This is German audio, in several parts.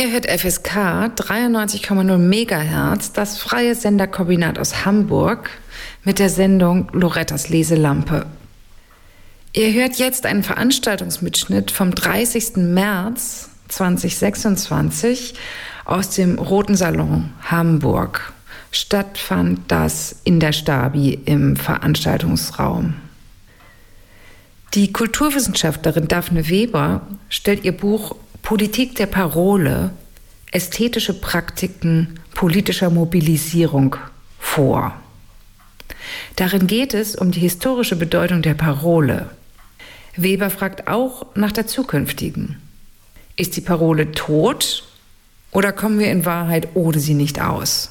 Ihr hört FSK 93,0 MHz, das freie Senderkombinat aus Hamburg, mit der Sendung Lorettas Leselampe. Ihr hört jetzt einen Veranstaltungsmitschnitt vom 30. März 2026 aus dem Roten Salon Hamburg. Stattfand das in der Stabi im Veranstaltungsraum. Die Kulturwissenschaftlerin Daphne Weber stellt ihr Buch Politik der Parole, ästhetische Praktiken politischer Mobilisierung vor. Darin geht es um die historische Bedeutung der Parole. Weber fragt auch nach der zukünftigen. Ist die Parole tot oder kommen wir in Wahrheit ohne sie nicht aus?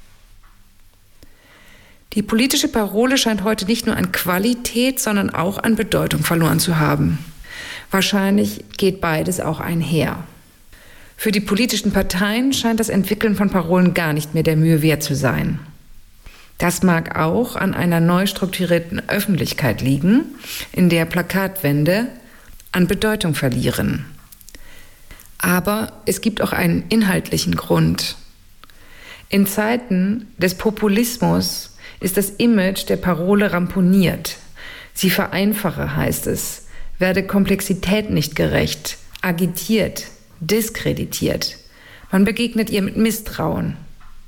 Die politische Parole scheint heute nicht nur an Qualität, sondern auch an Bedeutung verloren zu haben. Wahrscheinlich geht beides auch einher. Für die politischen Parteien scheint das Entwickeln von Parolen gar nicht mehr der Mühe wert zu sein. Das mag auch an einer neu strukturierten Öffentlichkeit liegen, in der Plakatwände an Bedeutung verlieren. Aber es gibt auch einen inhaltlichen Grund. In Zeiten des Populismus ist das Image der Parole ramponiert. Sie vereinfache, heißt es, werde Komplexität nicht gerecht, agitiert, diskreditiert. Man begegnet ihr mit Misstrauen.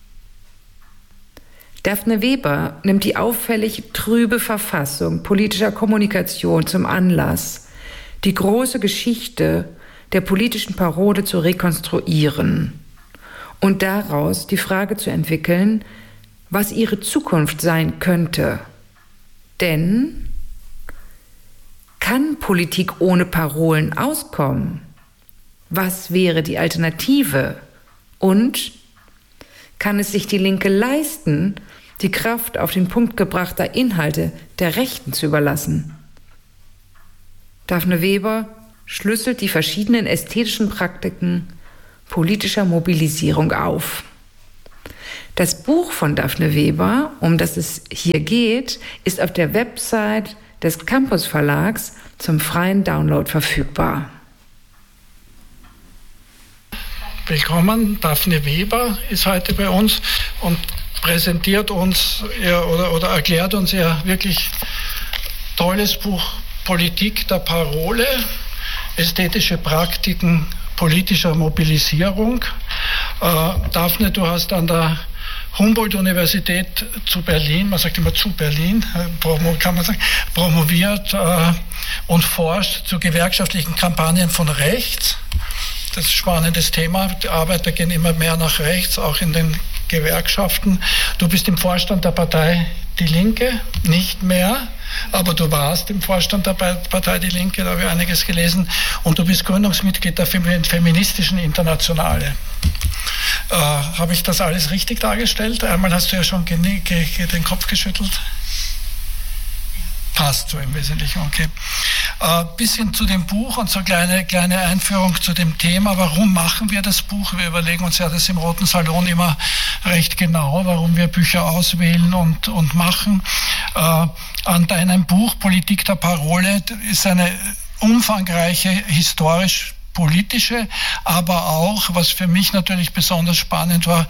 Daphne Weber nimmt die auffällig trübe Verfassung politischer Kommunikation zum Anlass, die große Geschichte der politischen Parole zu rekonstruieren und daraus die Frage zu entwickeln, was ihre Zukunft sein könnte. Denn kann Politik ohne Parolen auskommen? Was wäre die Alternative? Und kann es sich die Linke leisten, die Kraft auf den Punkt gebrachter Inhalte der Rechten zu überlassen? Daphne Weber schlüsselt die verschiedenen ästhetischen Praktiken politischer Mobilisierung auf. Das Buch von Daphne Weber, um das es hier geht, ist auf der Website des Campus Verlags zum freien Download verfügbar. Willkommen, Daphne Weber ist heute bei uns und präsentiert uns oder erklärt uns ihr wirklich tolles Buch Politik der Parole, ästhetische Praktiken politischer Mobilisierung. Daphne, du hast an der Humboldt-Universität zu Berlin, man sagt immer zu Berlin, kann man sagen, promoviert und forscht zu gewerkschaftlichen Kampagnen von rechts. Das ist ein spannendes Thema. Die Arbeiter gehen immer mehr nach rechts, auch in den Gewerkschaften. Du bist im Vorstand der Partei Die Linke, nicht mehr, aber du warst im Vorstand der Partei Die Linke, da habe ich einiges gelesen. Und du bist Gründungsmitglied der Feministischen Internationale. Habe ich das alles richtig dargestellt? Einmal hast du ja schon den Kopf geschüttelt. Passt so im Wesentlichen, okay. Bisschen zu dem Buch und so kleine Einführung zu dem Thema. Warum machen wir das Buch? Wir überlegen uns ja das im Roten Salon immer recht genau, warum wir Bücher auswählen und machen. An deinem Buch Politik der Parole ist eine umfangreiche historisch-politische, aber auch, was für mich natürlich besonders spannend war,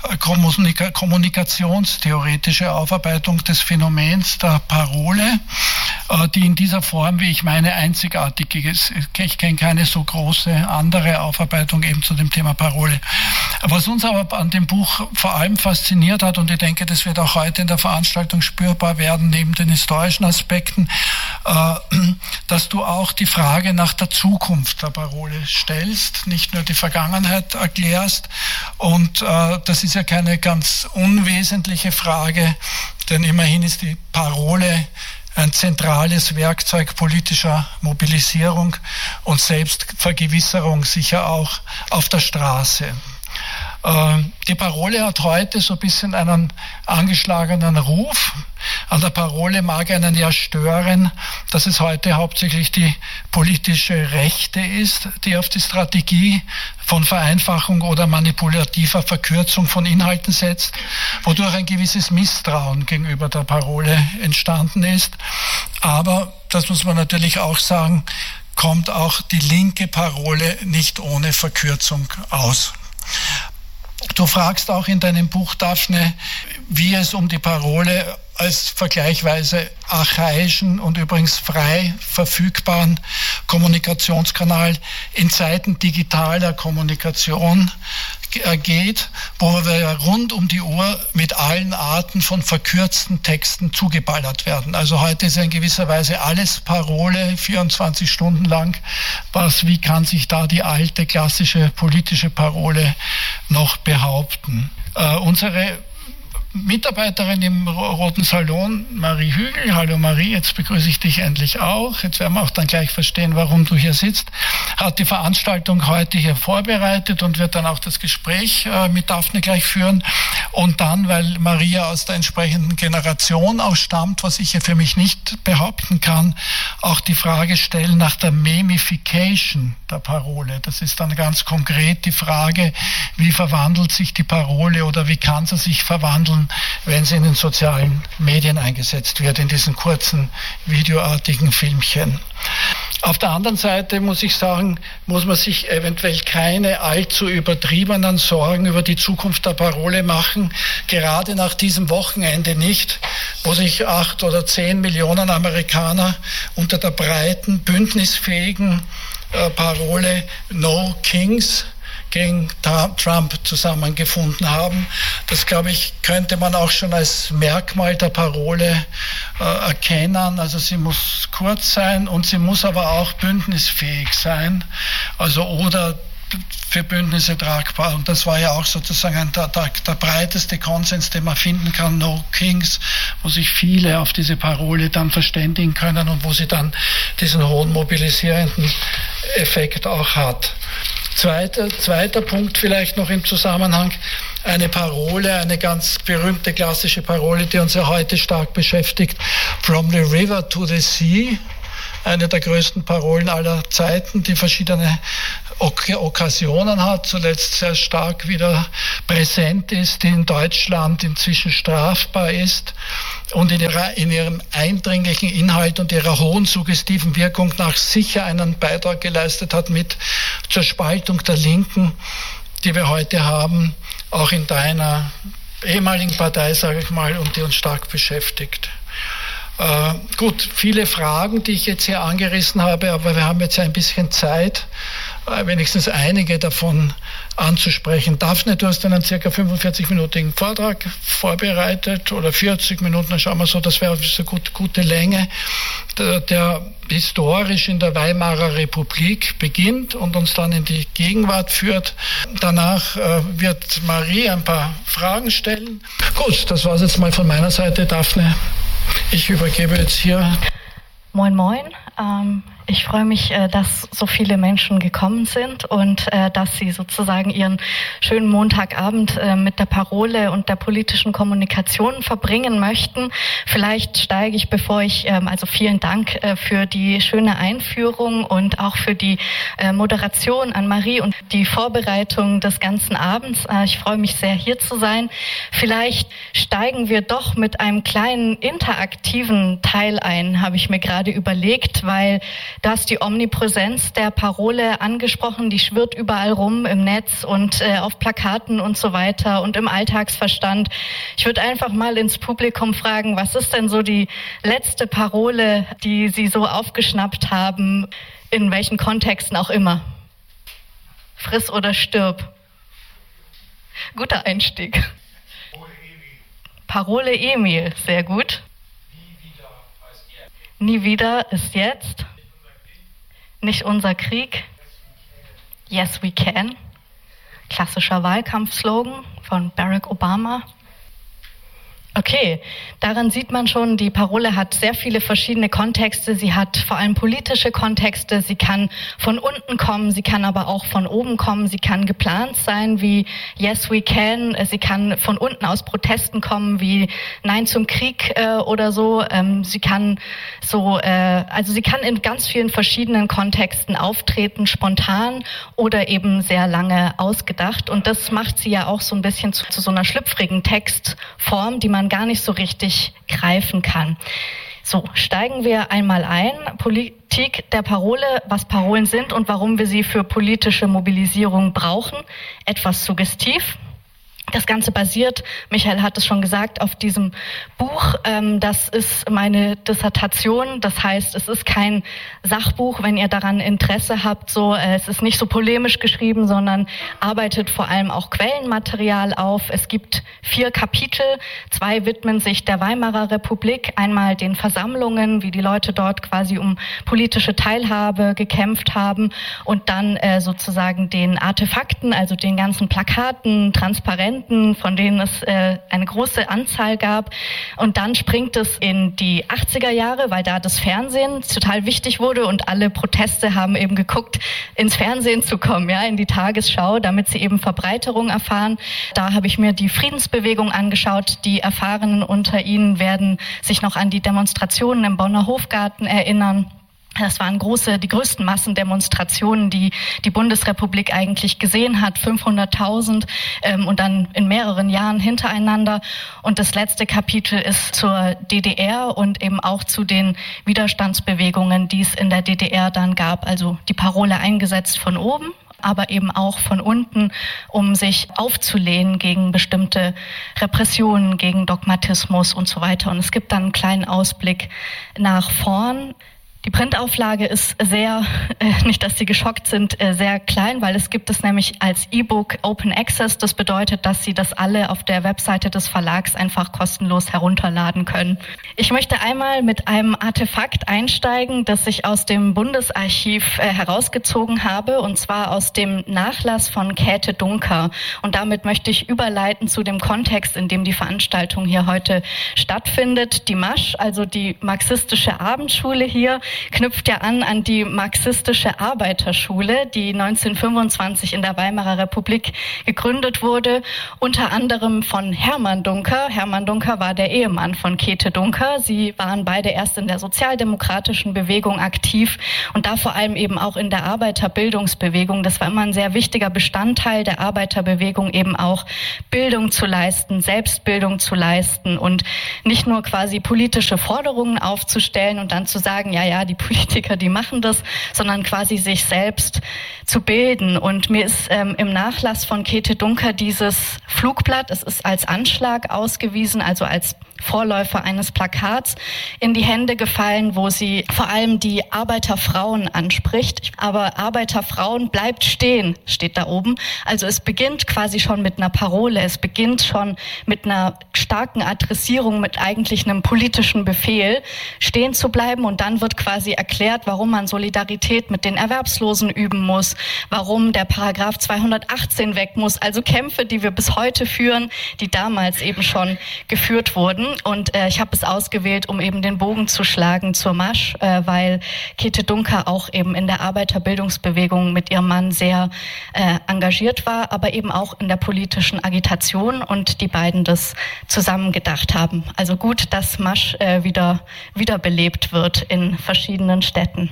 kommunikationstheoretische Aufarbeitung des Phänomens der Parole, die in dieser Form, wie ich meine, einzigartig ist. Ich kenne keine so große andere Aufarbeitung eben zu dem Thema Parole. Was uns aber an dem Buch vor allem fasziniert hat, und ich denke, das wird auch heute in der Veranstaltung spürbar werden, neben den historischen Aspekten, dass du auch die Frage nach der Zukunft der Parole stellst, nicht nur die Vergangenheit erklärst. Und das ist ja keine ganz unwesentliche Frage, denn immerhin ist die Parole ein zentrales Werkzeug politischer Mobilisierung und Selbstvergewisserung, sicher auch auf der Straße. Die Parole hat heute so ein bisschen einen angeschlagenen Ruf. An der Parole mag einen ja stören, dass es heute hauptsächlich die politische Rechte ist, die auf die Strategie von Vereinfachung oder manipulativer Verkürzung von Inhalten setzt, wodurch ein gewisses Misstrauen gegenüber der Parole entstanden ist. Aber, das muss man natürlich auch sagen, kommt auch die linke Parole nicht ohne Verkürzung aus. Du fragst auch in deinem Buch, Daphne, wie es um die Parole als vergleichsweise archaischen und übrigens frei verfügbaren Kommunikationskanal in Zeiten digitaler Kommunikation geht, wo wir rund um die Uhr mit allen Arten von verkürzten Texten zugeballert werden. Also heute ist in gewisser Weise alles Parole, 24 Stunden lang. Wie kann sich da die alte klassische politische Parole noch behaupten? Unsere Mitarbeiterin im Roten Salon, Marie Hügel. Hallo Marie, jetzt begrüße ich dich endlich auch. Jetzt werden wir auch dann gleich verstehen, warum du hier sitzt. Hat die Veranstaltung heute hier vorbereitet und wird dann auch das Gespräch mit Daphne gleich führen. Und dann, weil Maria aus der entsprechenden Generation auch stammt, was ich hier für mich nicht behaupten kann, auch die Frage stellen nach der Memification der Parole. Das ist dann ganz konkret die Frage, wie verwandelt sich die Parole oder wie kann sie sich verwandeln, wenn sie in den sozialen Medien eingesetzt wird, in diesen kurzen, videoartigen Filmchen. Auf der anderen Seite muss ich sagen, muss man sich eventuell keine allzu übertriebenen Sorgen über die Zukunft der Parole machen, gerade nach diesem Wochenende nicht, wo sich 8 oder 10 Millionen Amerikaner unter der breiten, bündnisfähigen Parole No Kings gegen Trump zusammengefunden haben. Das, glaube ich, könnte man auch schon als Merkmal der Parole erkennen. Also sie muss kurz sein und sie muss aber auch bündnisfähig sein. Also oder für Bündnisse tragbar. Und das war ja auch sozusagen der breiteste Konsens, den man finden kann, No Kings, wo sich viele auf diese Parole dann verständigen können und wo sie dann diesen hohen mobilisierenden Effekt auch hat. Zweiter Punkt vielleicht noch im Zusammenhang, eine Parole, eine ganz berühmte klassische Parole, die uns ja heute stark beschäftigt, From the River to the Sea, eine der größten Parolen aller Zeiten, die verschiedene Okkasionen hat, zuletzt sehr stark wieder präsent ist, die in Deutschland inzwischen strafbar ist und in ihrem eindringlichen Inhalt und ihrer hohen suggestiven Wirkung nach sicher einen Beitrag geleistet hat mit zur Spaltung der Linken, die wir heute haben, auch in deiner ehemaligen Partei, sage ich mal, und die uns stark beschäftigt. Gut, viele Fragen, die ich jetzt hier angerissen habe, aber wir haben jetzt ein bisschen Zeit, wenigstens einige davon anzusprechen. Daphne, du hast einen circa 45-minütigen Vortrag vorbereitet oder 40 Minuten, dann schauen wir so, das wäre so gute Länge, der historisch in der Weimarer Republik beginnt und uns dann in die Gegenwart führt. Danach wird Marie ein paar Fragen stellen. Gut, das war es jetzt mal von meiner Seite, Daphne. Ich übergebe jetzt hier. Moin, moin. Ich freue mich, dass so viele Menschen gekommen sind und dass sie sozusagen ihren schönen Montagabend mit der Parole und der politischen Kommunikation verbringen möchten. Vielleicht steige ich, also vielen Dank für die schöne Einführung und auch für die Moderation an Marie und die Vorbereitung des ganzen Abends. Ich freue mich sehr, hier zu sein. Vielleicht steigen wir doch mit einem kleinen interaktiven Teil ein, habe ich mir gerade überlegt, weil du hast die Omnipräsenz der Parole angesprochen, die schwirrt überall rum im Netz und auf Plakaten und so weiter und im Alltagsverstand. Ich würde einfach mal ins Publikum fragen, was ist denn so die letzte Parole, die Sie so aufgeschnappt haben, in welchen Kontexten auch immer? Friss oder stirb. Guter Einstieg. Parole Emil, sehr gut. Nie wieder ist jetzt. Nicht unser Krieg. Yes, we can. Klassischer Wahlkampfslogan von Barack Obama. Okay, daran sieht man schon, die Parole hat sehr viele verschiedene Kontexte. Sie hat vor allem politische Kontexte. Sie kann von unten kommen, sie kann aber auch von oben kommen. Sie kann geplant sein wie Yes, we can. Sie kann von unten aus Protesten kommen wie Nein zum Krieg oder so. Sie kann in ganz vielen verschiedenen Kontexten auftreten, spontan oder eben sehr lange ausgedacht. Und das macht sie ja auch so ein bisschen zu so einer schlüpfrigen Textform, die man gar nicht so richtig greifen kann. So, steigen wir einmal ein. Politik der Parole, was Parolen sind und warum wir sie für politische Mobilisierung brauchen. Etwas suggestiv. Das Ganze basiert, Michael hat es schon gesagt, auf diesem Buch. Das ist meine Dissertation. Das heißt, es ist kein Sachbuch, wenn ihr daran Interesse habt. Es ist nicht so polemisch geschrieben, sondern arbeitet vor allem auch Quellenmaterial auf. Es gibt 4 Kapitel. 2 widmen sich der Weimarer Republik. Einmal den Versammlungen, wie die Leute dort quasi um politische Teilhabe gekämpft haben. Und dann sozusagen den Artefakten, also den ganzen Plakaten, Transparenten, von denen es eine große Anzahl gab. Und dann springt es in die 80er Jahre, weil da das Fernsehen total wichtig wurde und alle Proteste haben eben geguckt, ins Fernsehen zu kommen, ja, in die Tagesschau, damit sie eben Verbreiterung erfahren. Da habe ich mir die Friedensbewegung angeschaut. Die Erfahrenen unter ihnen werden sich noch an die Demonstrationen im Bonner Hofgarten erinnern. Das waren die größten Massendemonstrationen, die die Bundesrepublik eigentlich gesehen hat, 500.000 und dann in mehreren Jahren hintereinander. Und das letzte Kapitel ist zur DDR und eben auch zu den Widerstandsbewegungen, die es in der DDR dann gab. Also die Parole eingesetzt von oben, aber eben auch von unten, um sich aufzulehnen gegen bestimmte Repressionen, gegen Dogmatismus und so weiter. Und es gibt dann einen kleinen Ausblick nach vorn. Die Printauflage ist nicht, dass Sie geschockt sind, sehr klein, weil es gibt es nämlich als E-Book Open Access. Das bedeutet, dass Sie das alle auf der Webseite des Verlags einfach kostenlos herunterladen können. Ich möchte einmal mit einem Artefakt einsteigen, das ich aus dem Bundesarchiv herausgezogen habe, und zwar aus dem Nachlass von Käthe Duncker. Und damit möchte ich überleiten zu dem Kontext, in dem die Veranstaltung hier heute stattfindet. Die MASH, also die marxistische Abendschule hier, knüpft ja an die marxistische Arbeiterschule, die 1925 in der Weimarer Republik gegründet wurde, unter anderem von Hermann Duncker. Hermann Duncker war der Ehemann von Käthe Duncker. Sie waren beide erst in der sozialdemokratischen Bewegung aktiv und da vor allem eben auch in der Arbeiterbildungsbewegung. Das war immer ein sehr wichtiger Bestandteil der Arbeiterbewegung, eben auch Bildung zu leisten, Selbstbildung zu leisten und nicht nur quasi politische Forderungen aufzustellen und dann zu sagen, ja, die Politiker, die machen das, sondern quasi sich selbst zu bilden. Und mir ist im Nachlass von Käthe Duncker dieses Flugblatt, es ist als Anschlag ausgewiesen, also als Vorläufer eines Plakats, in die Hände gefallen, wo sie vor allem die Arbeiterfrauen anspricht. Aber Arbeiterfrauen bleibt stehen, steht da oben. Also es beginnt quasi schon mit einer Parole, es beginnt schon mit einer starken Adressierung, mit eigentlich einem politischen Befehl, stehen zu bleiben. Und dann wird quasi erklärt, warum man Solidarität mit den Erwerbslosen üben muss, warum der Paragraph 218 weg muss. Also Kämpfe, die wir bis heute führen, die damals eben schon geführt wurden. Und ich habe es ausgewählt, um eben den Bogen zu schlagen zur MASH, weil Käthe Duncker auch eben in der Arbeiterbildungsbewegung mit ihrem Mann sehr engagiert war, aber eben auch in der politischen Agitation und die beiden das zusammen gedacht haben. Also gut, dass MASH wiederbelebt wird in verschiedenen Städten.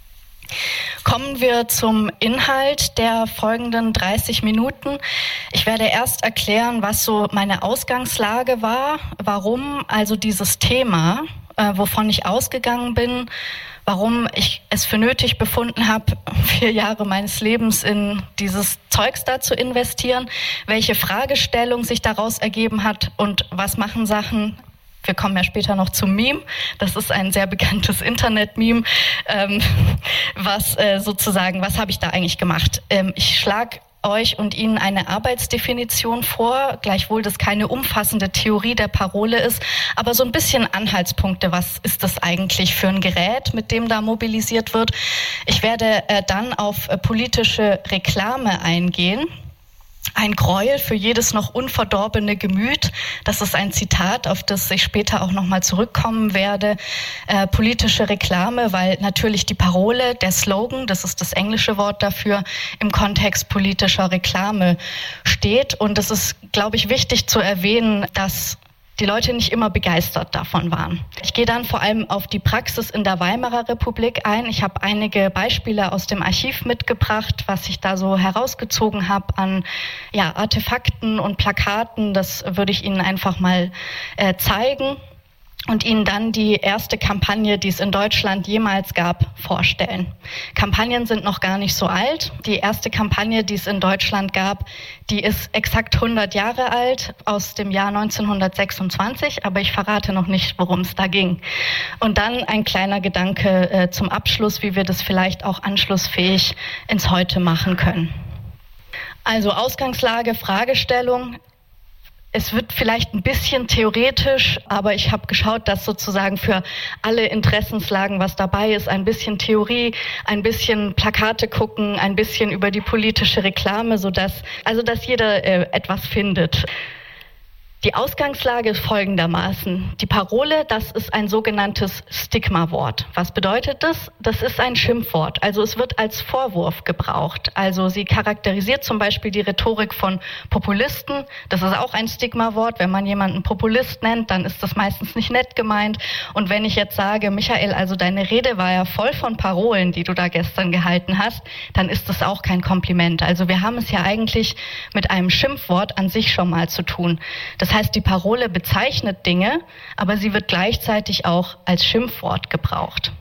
Kommen wir zum Inhalt der folgenden 30 Minuten. Ich werde erst erklären, was so meine Ausgangslage war, warum also dieses Thema, wovon ich ausgegangen bin, warum ich es für nötig befunden habe, 4 Jahre meines Lebens in dieses Zeugs da zu investieren, welche Fragestellung sich daraus ergeben hat und was machen Sachen. Wir kommen ja später noch zum Meme. Das ist ein sehr bekanntes Internet-Meme. Was habe ich da eigentlich gemacht? Ich schlage euch und Ihnen eine Arbeitsdefinition vor, gleichwohl das keine umfassende Theorie der Parole ist, aber so ein bisschen Anhaltspunkte, was ist das eigentlich für ein Gerät, mit dem da mobilisiert wird. Ich werde dann auf politische Reklame eingehen. Ein Gräuel für jedes noch unverdorbene Gemüt. Das ist ein Zitat, auf das ich später auch nochmal zurückkommen werde. Politische Reklame, weil natürlich die Parole, der Slogan, das ist das englische Wort dafür, im Kontext politischer Reklame steht. Und es ist, glaube ich, wichtig zu erwähnen, dass die Leute nicht immer begeistert davon waren. Ich gehe dann vor allem auf die Praxis in der Weimarer Republik ein. Ich habe einige Beispiele aus dem Archiv mitgebracht, was ich da so herausgezogen habe an Artefakten und Plakaten. Das würde ich Ihnen einfach mal zeigen. und Ihnen dann die erste Kampagne, die es in Deutschland jemals gab, vorstellen. Kampagnen sind noch gar nicht so alt. Die erste Kampagne, die es in Deutschland gab, die ist exakt 100 Jahre alt, aus dem Jahr 1926, aber ich verrate noch nicht, worum es da ging. Und dann ein kleiner Gedanke zum Abschluss, wie wir das vielleicht auch anschlussfähig ins Heute machen können. Also Ausgangslage, Fragestellung. Es wird vielleicht ein bisschen theoretisch, aber ich habe geschaut, dass sozusagen für alle Interessenslagen was dabei ist. Ein bisschen Theorie, ein bisschen Plakate gucken, ein bisschen über die politische Reklame, dass jeder etwas findet. Die Ausgangslage ist folgendermaßen. Die Parole, das ist ein sogenanntes Stigmawort. Was bedeutet das? Das ist ein Schimpfwort. Also es wird als Vorwurf gebraucht. Also sie charakterisiert zum Beispiel die Rhetorik von Populisten. Das ist auch ein Stigmawort. Wenn man jemanden Populist nennt, dann ist das meistens nicht nett gemeint. Und wenn ich jetzt sage, Michael, also deine Rede war ja voll von Parolen, die du da gestern gehalten hast, dann ist das auch kein Kompliment. Also wir haben es ja eigentlich mit einem Schimpfwort an sich schon mal zu tun. Das heißt, die Parole bezeichnet Dinge, aber sie wird gleichzeitig auch als Schimpfwort gebraucht.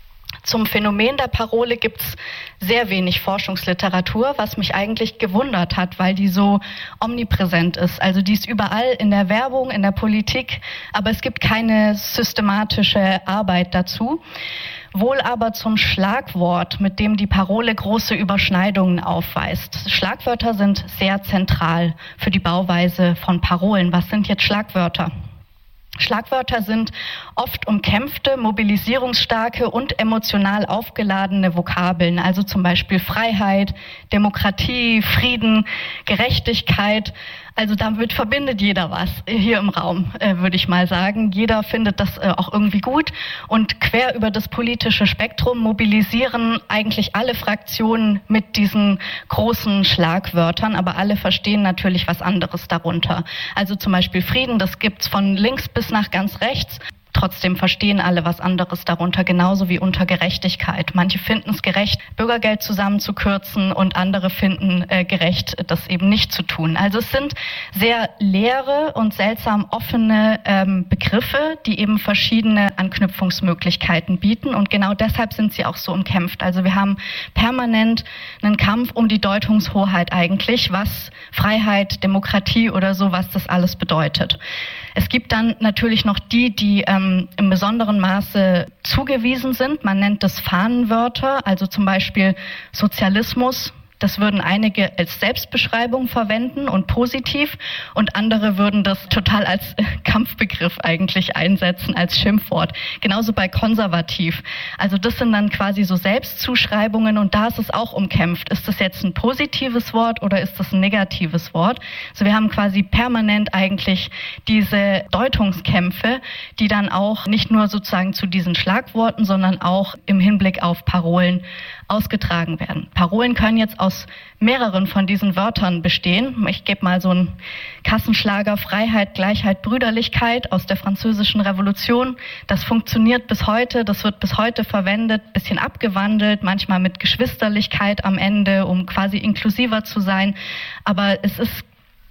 Zum Phänomen der Parole gibt es sehr wenig Forschungsliteratur, was mich eigentlich gewundert hat, weil die so omnipräsent ist. Also die ist überall in der Werbung, in der Politik, aber es gibt keine systematische Arbeit dazu. Wohl aber zum Schlagwort, mit dem die Parole große Überschneidungen aufweist. Schlagwörter sind sehr zentral für die Bauweise von Parolen. Was sind jetzt Schlagwörter? Schlagwörter sind oft umkämpfte, mobilisierungsstarke und emotional aufgeladene Vokabeln, also zum Beispiel Freiheit, Demokratie, Frieden, Gerechtigkeit. Also damit verbindet jeder was hier im Raum, würde ich mal sagen. Jeder findet das auch irgendwie gut und quer über das politische Spektrum mobilisieren eigentlich alle Fraktionen mit diesen großen Schlagwörtern, aber alle verstehen natürlich was anderes darunter. Also zum Beispiel Frieden, das gibt's von links bis nach ganz rechts. Trotzdem verstehen alle was anderes darunter, genauso wie unter Gerechtigkeit. Manche finden es gerecht, Bürgergeld zusammenzukürzen und andere finden gerecht, das eben nicht zu tun. Also es sind sehr leere und seltsam offene Begriffe, die eben verschiedene Anknüpfungsmöglichkeiten bieten und genau deshalb sind sie auch so umkämpft. Also wir haben permanent einen Kampf um die Deutungshoheit eigentlich, was Freiheit, Demokratie oder so, was das alles bedeutet. Es gibt dann natürlich noch die im besonderen Maße zugewiesen sind. Man nennt das Fahnenwörter, also zum Beispiel Sozialismus. Das würden einige als Selbstbeschreibung verwenden und positiv und andere würden das total als Kampfbegriff eigentlich einsetzen, als Schimpfwort. Genauso bei konservativ. Also das sind dann quasi so Selbstzuschreibungen und da ist es auch umkämpft. Ist das jetzt ein positives Wort oder ist das ein negatives Wort? Also wir haben quasi permanent eigentlich diese Deutungskämpfe, die dann auch nicht nur sozusagen zu diesen Schlagworten, sondern auch im Hinblick auf Parolen ausgetragen werden. Parolen können jetzt aus mehreren von diesen Wörtern bestehen. Ich gebe mal so einen Kassenschlager: Freiheit, Gleichheit, Brüderlichkeit aus der Französischen Revolution. Das funktioniert bis heute, das wird bis heute verwendet, bisschen abgewandelt, manchmal mit Geschwisterlichkeit am Ende, um quasi inklusiver zu sein. Aber es ist,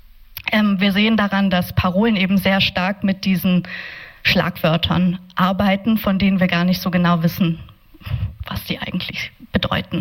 wir sehen daran, dass Parolen eben sehr stark mit diesen Schlagwörtern arbeiten, von denen wir gar nicht so genau wissen, was die eigentlich bedeuten.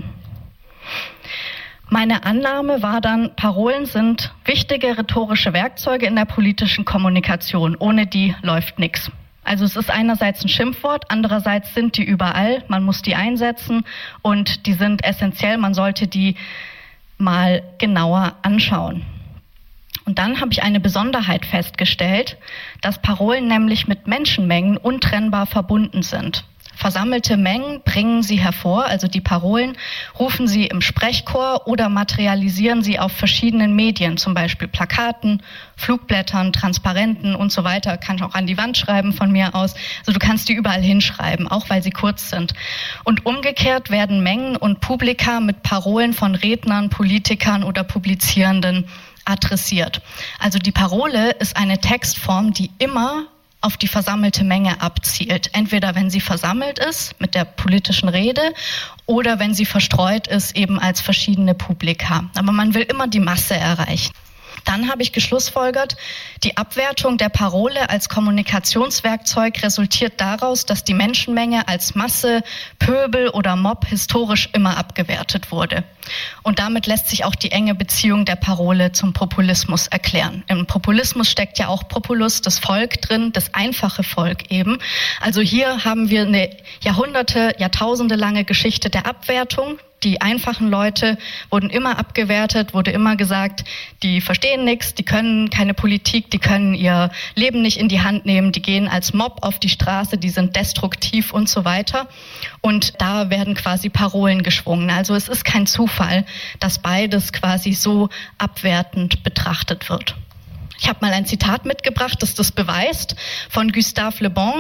Meine Annahme war dann, Parolen sind wichtige rhetorische Werkzeuge in der politischen Kommunikation. Ohne die läuft nichts. Also es ist einerseits ein Schimpfwort, andererseits sind die überall, man muss die einsetzen und die sind essentiell, man sollte die mal genauer anschauen. Und dann habe ich eine Besonderheit festgestellt, dass Parolen nämlich mit Menschenmengen untrennbar verbunden sind. Versammelte Mengen bringen sie hervor, also die Parolen, rufen sie im Sprechchor oder materialisieren sie auf verschiedenen Medien, zum Beispiel Plakaten, Flugblättern, Transparenten und so weiter. Kann ich auch an die Wand schreiben von mir aus. Also du kannst die überall hinschreiben, auch weil sie kurz sind. Und umgekehrt werden Mengen und Publika mit Parolen von Rednern, Politikern oder Publizierenden adressiert. Also die Parole ist eine Textform, die immer auf die versammelte Menge abzielt. Entweder wenn sie versammelt ist mit der politischen Rede oder wenn sie verstreut ist eben als verschiedene Publika. Aber man will immer die Masse erreichen. Dann habe ich geschlussfolgert, die Abwertung der Parole als Kommunikationswerkzeug resultiert daraus, dass die Menschenmenge als Masse, Pöbel oder Mob historisch immer abgewertet wurde. Und damit lässt sich auch die enge Beziehung der Parole zum Populismus erklären. Im Populismus steckt ja auch Populus, das Volk drin, das einfache Volk eben. Also hier haben wir eine Jahrtausende lange Geschichte der Abwertung. Die einfachen Leute wurden immer abgewertet, wurde immer gesagt, die verstehen nichts, die können keine Politik, die können ihr Leben nicht in die Hand nehmen, die gehen als Mob auf die Straße, die sind destruktiv und so weiter. Und da werden quasi Parolen geschwungen. Also es ist kein Zufall, dass beides quasi so abwertend betrachtet wird. Ich habe mal ein Zitat mitgebracht, das das beweist, von Gustave Le Bon.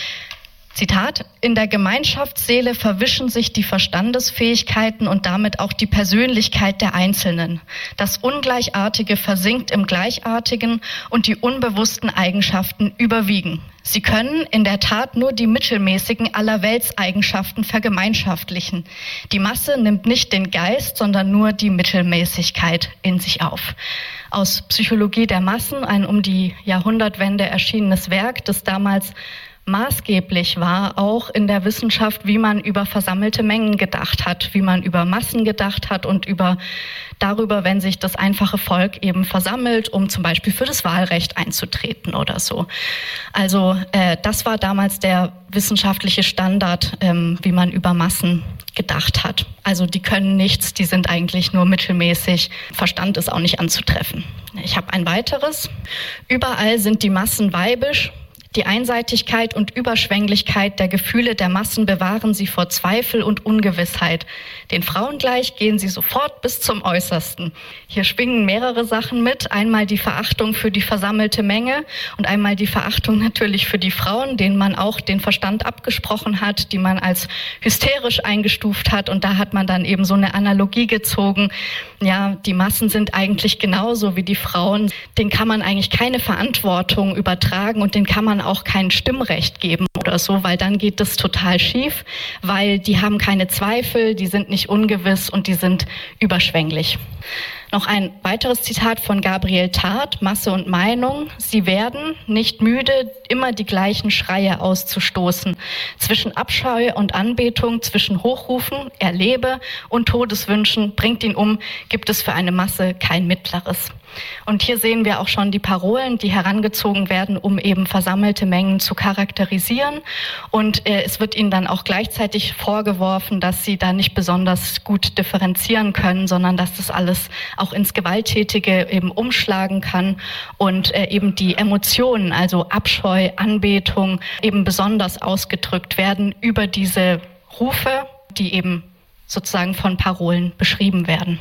Zitat: In der Gemeinschaftsseele verwischen sich die Verstandesfähigkeiten und damit auch die Persönlichkeit der Einzelnen. Das Ungleichartige versinkt im Gleichartigen und die unbewussten Eigenschaften überwiegen. Sie können in der Tat nur die mittelmäßigen aller Weltseigenschaften vergemeinschaftlichen. Die Masse nimmt nicht den Geist, sondern nur die Mittelmäßigkeit in sich auf. Aus Psychologie der Massen, ein um die Jahrhundertwende erschienenes Werk, das damals maßgeblich war, auch in der Wissenschaft, wie man über versammelte Mengen gedacht hat, wie man über Massen gedacht hat und darüber, wenn sich das einfache Volk eben versammelt, um zum Beispiel für das Wahlrecht einzutreten oder so. Also das war damals der wissenschaftliche Standard, wie man über Massen gedacht hat. Also die können nichts, die sind eigentlich nur mittelmäßig. Verstand ist auch nicht anzutreffen. Ich habe ein weiteres. Überall sind die Massen weibisch. Die Einseitigkeit und Überschwänglichkeit der Gefühle der Massen bewahren sie vor Zweifel und Ungewissheit. Den Frauen gleich gehen sie sofort bis zum Äußersten. Hier schwingen mehrere Sachen mit. Einmal die Verachtung für die versammelte Menge und einmal die Verachtung natürlich für die Frauen, denen man auch den Verstand abgesprochen hat, die man als hysterisch eingestuft hat. Und da hat man dann eben so eine Analogie gezogen. Ja, die Massen sind eigentlich genauso wie die Frauen. Denen kann man eigentlich keine Verantwortung übertragen und denen kann man auch kein Stimmrecht geben oder so, weil dann geht das total schief, weil die haben keine Zweifel, die sind nicht ungewiss und die sind überschwänglich. Noch ein weiteres Zitat von Gabriel Tarde, Masse und Meinung. Sie werden nicht müde, immer die gleichen Schreie auszustoßen. Zwischen Abscheu und Anbetung, zwischen Hochrufen, er lebe und Todeswünschen, bringt ihn um, gibt es für eine Masse kein Mittleres. Und hier sehen wir auch schon die Parolen, die herangezogen werden, um eben versammelte Mengen zu charakterisieren. Und es wird ihnen dann auch gleichzeitig vorgeworfen, dass sie da nicht besonders gut differenzieren können, sondern dass das alles auch ins Gewalttätige eben umschlagen kann und eben die Emotionen, also Abscheu, Anbetung, eben besonders ausgedrückt werden über diese Rufe, die eben sozusagen von Parolen beschrieben werden.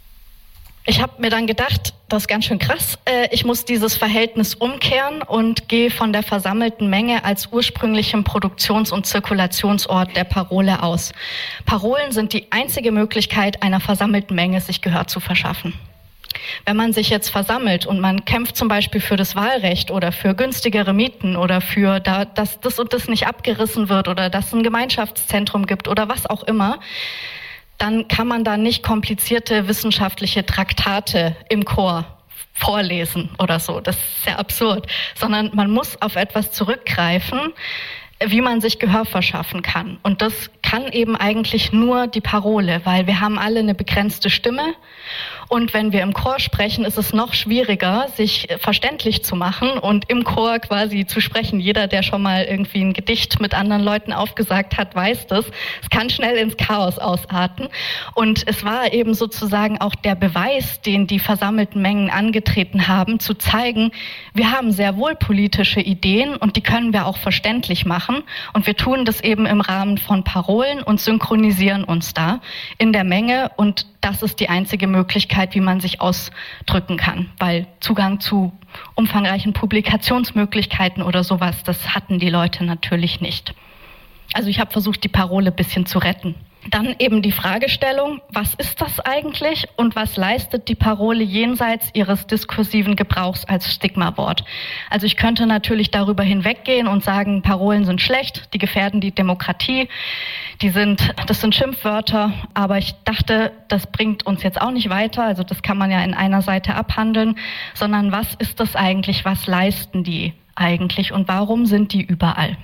Ich habe mir dann gedacht, das ist ganz schön krass, ich muss dieses Verhältnis umkehren und gehe von der versammelten Menge als ursprünglichem Produktions- und Zirkulationsort der Parole aus. Parolen sind die einzige Möglichkeit, einer versammelten Menge sich Gehör zu verschaffen. Wenn man sich jetzt versammelt und man kämpft zum Beispiel für das Wahlrecht oder für günstigere Mieten oder für, dass das und das nicht abgerissen wird oder dass es ein Gemeinschaftszentrum gibt oder was auch immer, dann kann man da nicht komplizierte wissenschaftliche Traktate im Chor vorlesen oder so. Das ist sehr absurd. Sondern man muss auf etwas zurückgreifen, wie man sich Gehör verschaffen kann. Und das kann eben eigentlich nur die Parole, weil wir haben alle eine begrenzte Stimme. Und wenn wir im Chor sprechen, ist es noch schwieriger, sich verständlich zu machen und im Chor quasi zu sprechen. Jeder, der schon mal irgendwie ein Gedicht mit anderen Leuten aufgesagt hat, weiß das. Es kann schnell ins Chaos ausarten. Und es war eben sozusagen auch der Beweis, den die versammelten Mengen angetreten haben, zu zeigen, wir haben sehr wohl politische Ideen und die können wir auch verständlich machen. Und wir tun das eben im Rahmen von Parolen und synchronisieren uns da in der Menge. Und das ist die einzige Möglichkeit, wie man sich ausdrücken kann, weil Zugang zu umfangreichen Publikationsmöglichkeiten oder sowas, das hatten die Leute natürlich nicht. Also ich habe versucht, die Parole ein bisschen zu retten. Dann eben die Fragestellung, was ist das eigentlich und was leistet die Parole jenseits ihres diskursiven Gebrauchs als Stigmawort? Also ich könnte natürlich darüber hinweggehen und sagen, Parolen sind schlecht, die gefährden die Demokratie, das sind Schimpfwörter, aber ich dachte, das bringt uns jetzt auch nicht weiter, also das kann man ja in einer Seite abhandeln, sondern was ist das eigentlich, was leisten die eigentlich und warum sind die überall?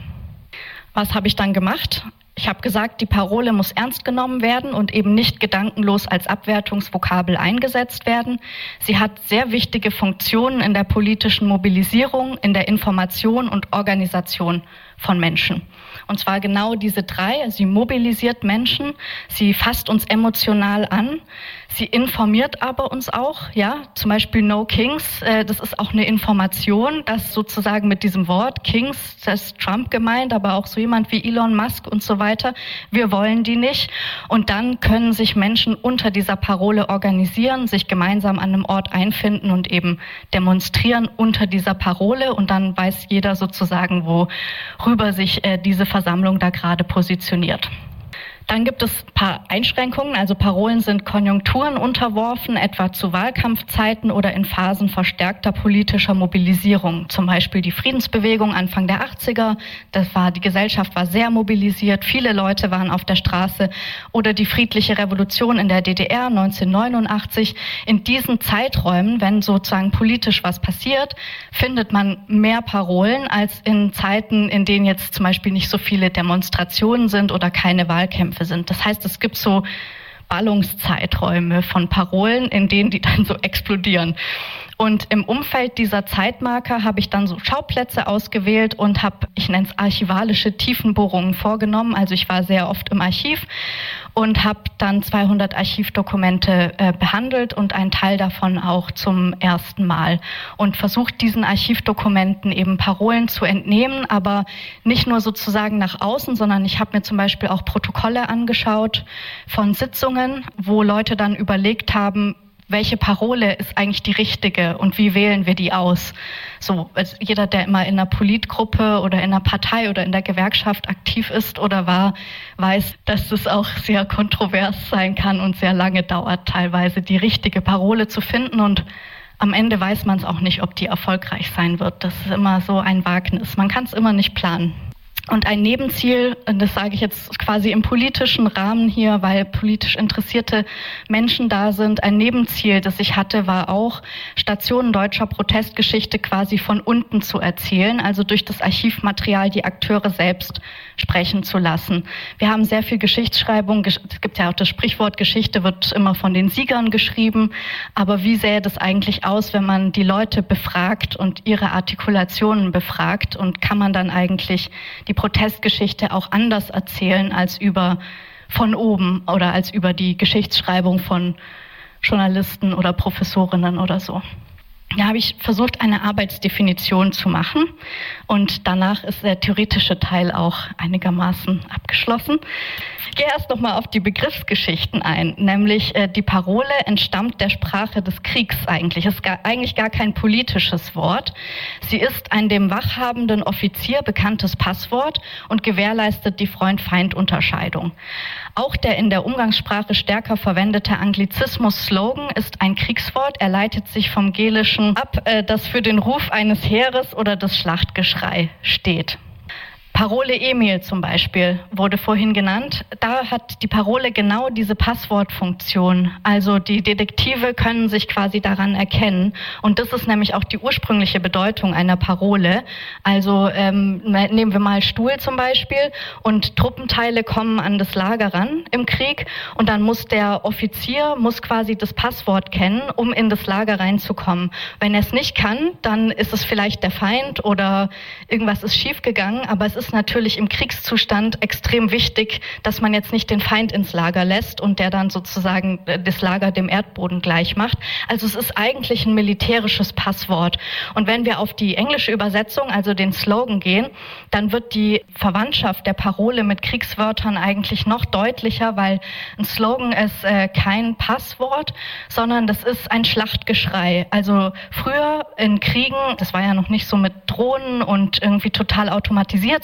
Was habe ich dann gemacht? Ich habe gesagt, die Parole muss ernst genommen werden und eben nicht gedankenlos als Abwertungsvokabel eingesetzt werden. Sie hat sehr wichtige Funktionen in der politischen Mobilisierung, in der Information und Organisation von Menschen. Und zwar genau diese drei. Sie mobilisiert Menschen, sie fasst uns emotional an, sie informiert aber uns auch, ja, zum Beispiel No Kings, das ist auch eine Information, dass sozusagen mit diesem Wort Kings, das ist Trump gemeint, aber auch so jemand wie Elon Musk und so weiter, wir wollen die nicht. Und dann können sich Menschen unter dieser Parole organisieren, sich gemeinsam an einem Ort einfinden und eben demonstrieren unter dieser Parole und dann weiß jeder sozusagen, worüber sich diese Versammlung da gerade positioniert. Dann gibt es ein paar Einschränkungen, also Parolen sind Konjunkturen unterworfen, etwa zu Wahlkampfzeiten oder in Phasen verstärkter politischer Mobilisierung. Zum Beispiel die Friedensbewegung Anfang der 80er, die Gesellschaft war sehr mobilisiert, viele Leute waren auf der Straße. Oder die friedliche Revolution in der DDR 1989. In diesen Zeiträumen, wenn sozusagen politisch was passiert, findet man mehr Parolen als in Zeiten, in denen jetzt zum Beispiel nicht so viele Demonstrationen sind oder keine Wahlkämpfe sind. Das heißt, es gibt so Ballungszeiträume von Parolen, in denen die dann so explodieren. Und im Umfeld dieser Zeitmarker habe ich dann so Schauplätze ausgewählt und habe, ich nenne es archivalische Tiefenbohrungen vorgenommen. Also ich war sehr oft im Archiv und habe dann 200 Archivdokumente behandelt und einen Teil davon auch zum ersten Mal. Und versucht, diesen Archivdokumenten eben Parolen zu entnehmen, aber nicht nur sozusagen nach außen, sondern ich habe mir zum Beispiel auch Protokolle angeschaut von Sitzungen, wo Leute dann überlegt haben, welche Parole ist eigentlich die richtige und wie wählen wir die aus? So, also jeder, der immer in einer Politgruppe oder in einer Partei oder in der Gewerkschaft aktiv ist oder war, weiß, dass es auch sehr kontrovers sein kann und sehr lange dauert, teilweise die richtige Parole zu finden. Und am Ende weiß man es auch nicht, ob die erfolgreich sein wird. Das ist immer so ein Wagnis. Man kann es immer nicht planen. Und ein Nebenziel, das sage ich jetzt quasi im politischen Rahmen hier, weil politisch interessierte Menschen da sind, ein Nebenziel, das ich hatte, war auch, Stationen deutscher Protestgeschichte quasi von unten zu erzählen, also durch das Archivmaterial die Akteure selbst sprechen zu lassen. Wir haben sehr viel Geschichtsschreibung, es gibt ja auch das Sprichwort, Geschichte wird immer von den Siegern geschrieben, aber wie sähe das eigentlich aus, wenn man die Leute befragt und ihre Artikulationen befragt und kann man dann eigentlich die Protestgeschichte auch anders erzählen als von oben oder als über die Geschichtsschreibung von Journalisten oder Professorinnen oder so. Da habe ich versucht, eine Arbeitsdefinition zu machen und danach ist der theoretische Teil auch einigermaßen abgeschlossen. Ich gehe erst nochmal auf die Begriffsgeschichten ein, nämlich die Parole entstammt der Sprache des Kriegs eigentlich. Es ist eigentlich gar kein politisches Wort. Sie ist ein dem wachhabenden Offizier bekanntes Passwort und gewährleistet die Freund-Feind-Unterscheidung. Auch der in der Umgangssprache stärker verwendete Anglizismus Slogan ist ein Kriegswort. Er leitet sich vom Gelischen ab, das für den Ruf eines Heeres oder das Schlachtgeschrei steht. Parole Emil zum Beispiel wurde vorhin genannt. Da hat die Parole genau diese Passwortfunktion. Also die Detektive können sich quasi daran erkennen. Und das ist nämlich auch die ursprüngliche Bedeutung einer Parole. Also nehmen wir mal Stuhl zum Beispiel und Truppenteile kommen an das Lager ran im Krieg und dann muss der Offizier quasi das Passwort kennen, um in das Lager reinzukommen. Wenn er es nicht kann, dann ist es vielleicht der Feind oder irgendwas ist schiefgegangen, aber es ist natürlich im Kriegszustand extrem wichtig, dass man jetzt nicht den Feind ins Lager lässt und der dann sozusagen das Lager dem Erdboden gleich macht. Also es ist eigentlich ein militärisches Passwort. Und wenn wir auf die englische Übersetzung, also den Slogan gehen, dann wird die Verwandtschaft der Parole mit Kriegswörtern eigentlich noch deutlicher, weil ein Slogan ist kein Passwort, sondern das ist ein Schlachtgeschrei. Also früher in Kriegen, das war ja noch nicht so mit Drohnen und irgendwie total automatisiert,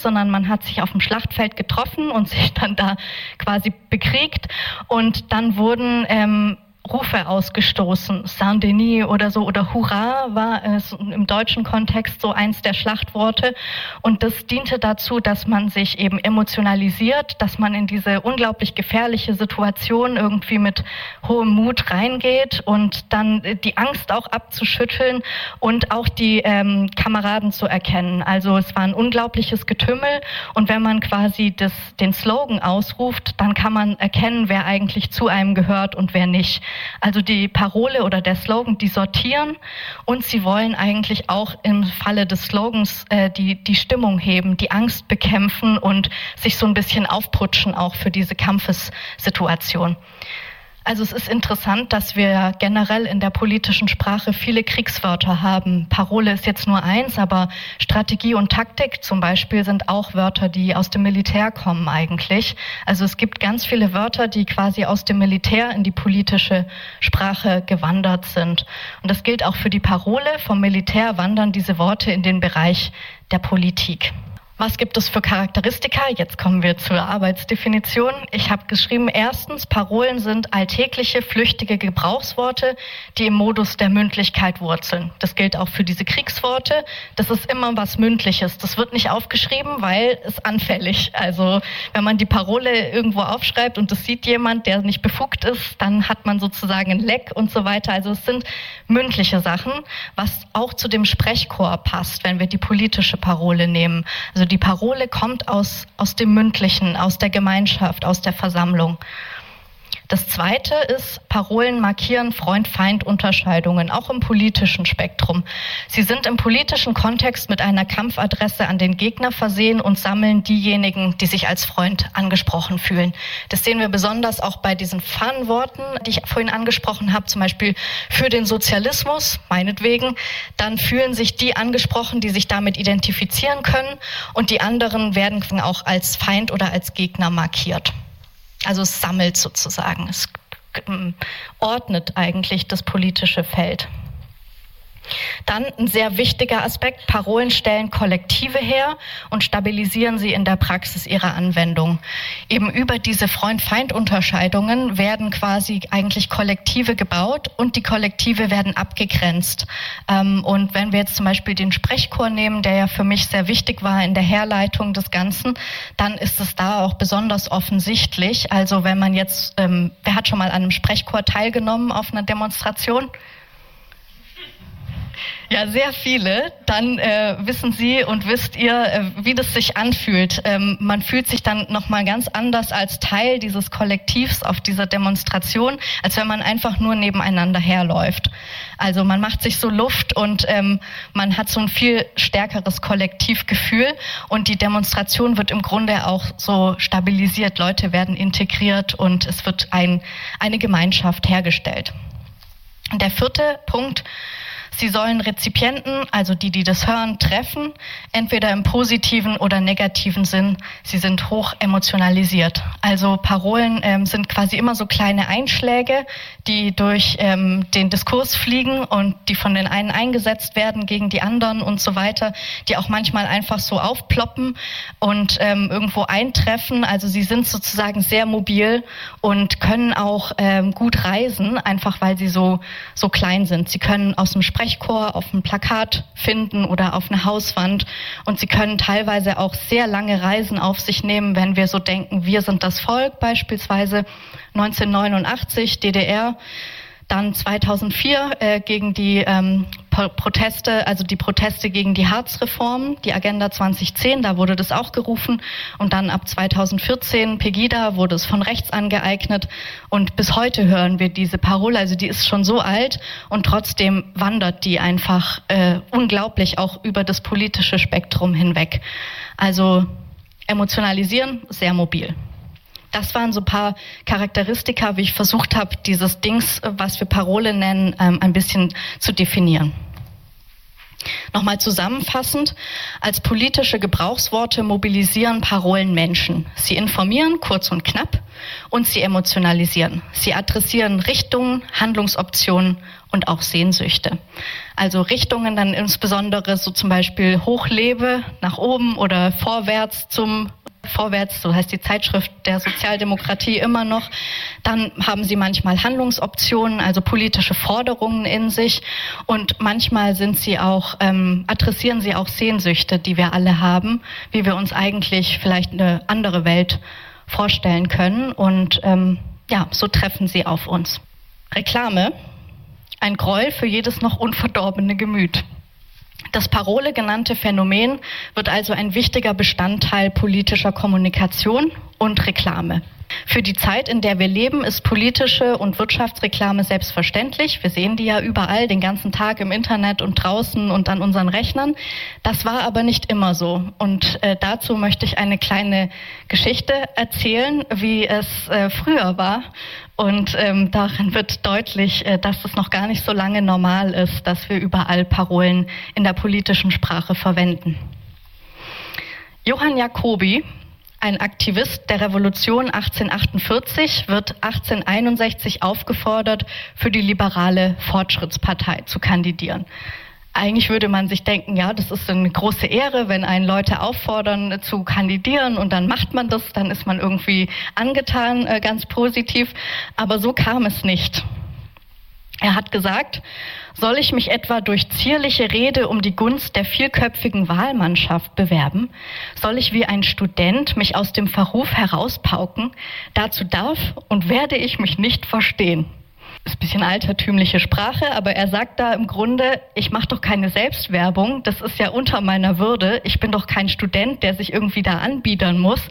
sondern man hat sich auf dem Schlachtfeld getroffen und sich dann da quasi bekriegt. Und dann wurden Rufe ausgestoßen, Saint-Denis oder so, oder Hurra war im deutschen Kontext so eins der Schlachtworte. Und das diente dazu, dass man sich eben emotionalisiert, dass man in diese unglaublich gefährliche Situation irgendwie mit hohem Mut reingeht und dann die Angst auch abzuschütteln und auch die Kameraden zu erkennen. Also es war ein unglaubliches Getümmel, und wenn man quasi den Slogan ausruft, dann kann man erkennen, wer eigentlich zu einem gehört und wer nicht. Also die Parole oder der Slogan, die sortieren, und sie wollen eigentlich auch im Falle des Slogans die Stimmung heben, die Angst bekämpfen und sich so ein bisschen aufputschen auch für diese Kampfessituation. Also es ist interessant, dass wir generell in der politischen Sprache viele Kriegswörter haben. Parole ist jetzt nur eins, aber Strategie und Taktik zum Beispiel sind auch Wörter, die aus dem Militär kommen eigentlich. Also es gibt ganz viele Wörter, die quasi aus dem Militär in die politische Sprache gewandert sind. Und das gilt auch für die Parole. Vom Militär wandern diese Worte in den Bereich der Politik. Was gibt es für Charakteristika? Jetzt kommen wir zur Arbeitsdefinition. Ich habe geschrieben, erstens, Parolen sind alltägliche, flüchtige Gebrauchsworte, die im Modus der Mündlichkeit wurzeln. Das gilt auch für diese Kriegsworte. Das ist immer was Mündliches. Das wird nicht aufgeschrieben, weil es anfällig. Also wenn man die Parole irgendwo aufschreibt und das sieht jemand, der nicht befugt ist, dann hat man sozusagen ein Leck und so weiter. Also es sind mündliche Sachen, was auch zu dem Sprechchor passt, wenn wir die politische Parole nehmen. Also die Parole kommt aus dem Mündlichen, aus der Gemeinschaft, aus der Versammlung. Das Zweite ist, Parolen markieren Freund-Feind-Unterscheidungen, auch im politischen Spektrum. Sie sind im politischen Kontext mit einer Kampfadresse an den Gegner versehen und sammeln diejenigen, die sich als Freund angesprochen fühlen. Das sehen wir besonders auch bei diesen Fun-Worten, die ich vorhin angesprochen habe, zum Beispiel für den Sozialismus, meinetwegen. Dann fühlen sich die angesprochen, die sich damit identifizieren können, und die anderen werden auch als Feind oder als Gegner markiert. Also es sammelt sozusagen, es ordnet eigentlich das politische Feld. Dann ein sehr wichtiger Aspekt, Parolen stellen Kollektive her und stabilisieren sie in der Praxis ihrer Anwendung. Eben über diese Freund-Feind-Unterscheidungen werden quasi eigentlich Kollektive gebaut und die Kollektive werden abgegrenzt. Und wenn wir jetzt zum Beispiel den Sprechchor nehmen, der ja für mich sehr wichtig war in der Herleitung des Ganzen, dann ist es da auch besonders offensichtlich. Also wenn man jetzt, wer hat schon mal an einem Sprechchor teilgenommen auf einer Demonstration? Ja, sehr viele. Dann wissen Sie und wisst ihr, wie das sich anfühlt. Man fühlt sich dann nochmal ganz anders als Teil dieses Kollektivs auf dieser Demonstration, als wenn man einfach nur nebeneinander herläuft. Also man macht sich so Luft und man hat so ein viel stärkeres Kollektivgefühl, und die Demonstration wird im Grunde auch so stabilisiert. Leute werden integriert und es wird eine Gemeinschaft hergestellt. Und der vierte Punkt: Sie sollen Rezipienten, also die das hören, treffen, entweder im positiven oder negativen Sinn. Sie sind hoch emotionalisiert. Also Parolen sind quasi immer so kleine Einschläge, die durch den Diskurs fliegen und die von den einen eingesetzt werden gegen die anderen und so weiter, die auch manchmal einfach so aufploppen und irgendwo eintreffen. Also sie sind sozusagen sehr mobil und können auch gut reisen, einfach weil sie so klein sind. Sie können aus dem Sprechchor auf einem Plakat finden oder auf einer Hauswand, und sie können teilweise auch sehr lange Reisen auf sich nehmen, wenn wir so denken, wir sind das Volk beispielsweise, 1989 DDR, dann 2004 gegen die Proteste, also die Proteste gegen die Harzreform, die Agenda 2010, da wurde das auch gerufen, und dann ab 2014 Pegida wurde es von rechts angeeignet, und bis heute hören wir diese Parole, also die ist schon so alt und trotzdem wandert die einfach unglaublich auch über das politische Spektrum hinweg. Also emotionalisieren, sehr mobil. Das waren so ein paar Charakteristika, wie ich versucht habe, dieses Dings, was wir Parole nennen, ein bisschen zu definieren. Nochmal zusammenfassend, als politische Gebrauchsworte mobilisieren Parolen Menschen. Sie informieren, kurz und knapp, und sie emotionalisieren. Sie adressieren Richtungen, Handlungsoptionen und auch Sehnsüchte. Also Richtungen dann insbesondere so zum Beispiel hochlebe, nach oben oder vorwärts, so heißt die Zeitschrift der Sozialdemokratie immer noch. Dann haben sie manchmal Handlungsoptionen, also politische Forderungen in sich. Und manchmal sind sie auch, adressieren sie auch Sehnsüchte, die wir alle haben, wie wir uns eigentlich vielleicht eine andere Welt vorstellen können. Und so treffen sie auf uns. Reklame, ein Gräuel für jedes noch unverdorbene Gemüt. Das Parole genannte Phänomen wird also ein wichtiger Bestandteil politischer Kommunikation und Reklame. Für die Zeit, in der wir leben, ist politische und Wirtschaftsreklame selbstverständlich. Wir sehen die ja überall, den ganzen Tag im Internet und draußen und an unseren Rechnern. Das war aber nicht immer so. Und dazu möchte ich eine kleine Geschichte erzählen, wie es früher war. Und darin wird deutlich, dass es noch gar nicht so lange normal ist, dass wir überall Parolen in der politischen Sprache verwenden. Johann Jacobi, ein Aktivist der Revolution 1848, wird 1861 aufgefordert, für die liberale Fortschrittspartei zu kandidieren. Eigentlich würde man sich denken, ja, das ist eine große Ehre, wenn einen Leute auffordern zu kandidieren und dann macht man das, dann ist man irgendwie angetan, ganz positiv. Aber so kam es nicht. Er hat gesagt, soll ich mich etwa durch zierliche Rede um die Gunst der vielköpfigen Wahlmannschaft bewerben? Soll ich wie ein Student mich aus dem Verruf herauspauken? Dazu darf und werde ich mich nicht verstehen. Das ist ein bisschen altertümliche Sprache, aber er sagt da im Grunde, ich mache doch keine Selbstwerbung, das ist ja unter meiner Würde, ich bin doch kein Student, der sich irgendwie da anbiedern muss.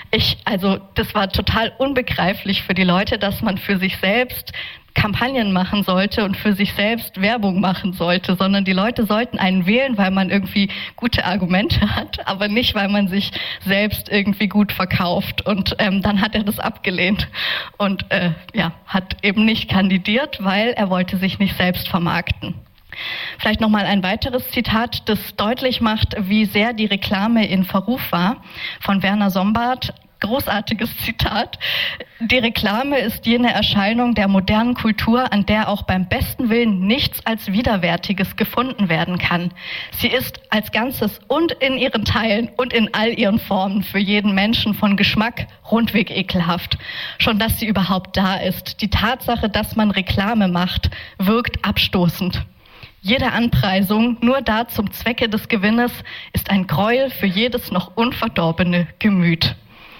Das war total unbegreiflich für die Leute, dass man für sich selbst Kampagnen machen sollte und für sich selbst Werbung machen sollte, sondern die Leute sollten einen wählen, weil man irgendwie gute Argumente hat, aber nicht, weil man sich selbst irgendwie gut verkauft. Und dann hat er das abgelehnt und hat eben nicht kandidiert, weil er wollte sich nicht selbst vermarkten. Vielleicht nochmal ein weiteres Zitat, das deutlich macht, wie sehr die Reklame in Verruf war, von Werner Sombart. Großartiges Zitat. Die Reklame ist jene Erscheinung der modernen Kultur, an der auch beim besten Willen nichts als Widerwärtiges gefunden werden kann. Sie ist als Ganzes und in ihren Teilen und in all ihren Formen für jeden Menschen von Geschmack rundweg ekelhaft. Schon dass sie überhaupt da ist. Die Tatsache, dass man Reklame macht, wirkt abstoßend. Jede Anpreisung nur da zum Zwecke des Gewinnes ist ein Gräuel für jedes noch unverdorbene Gemüt.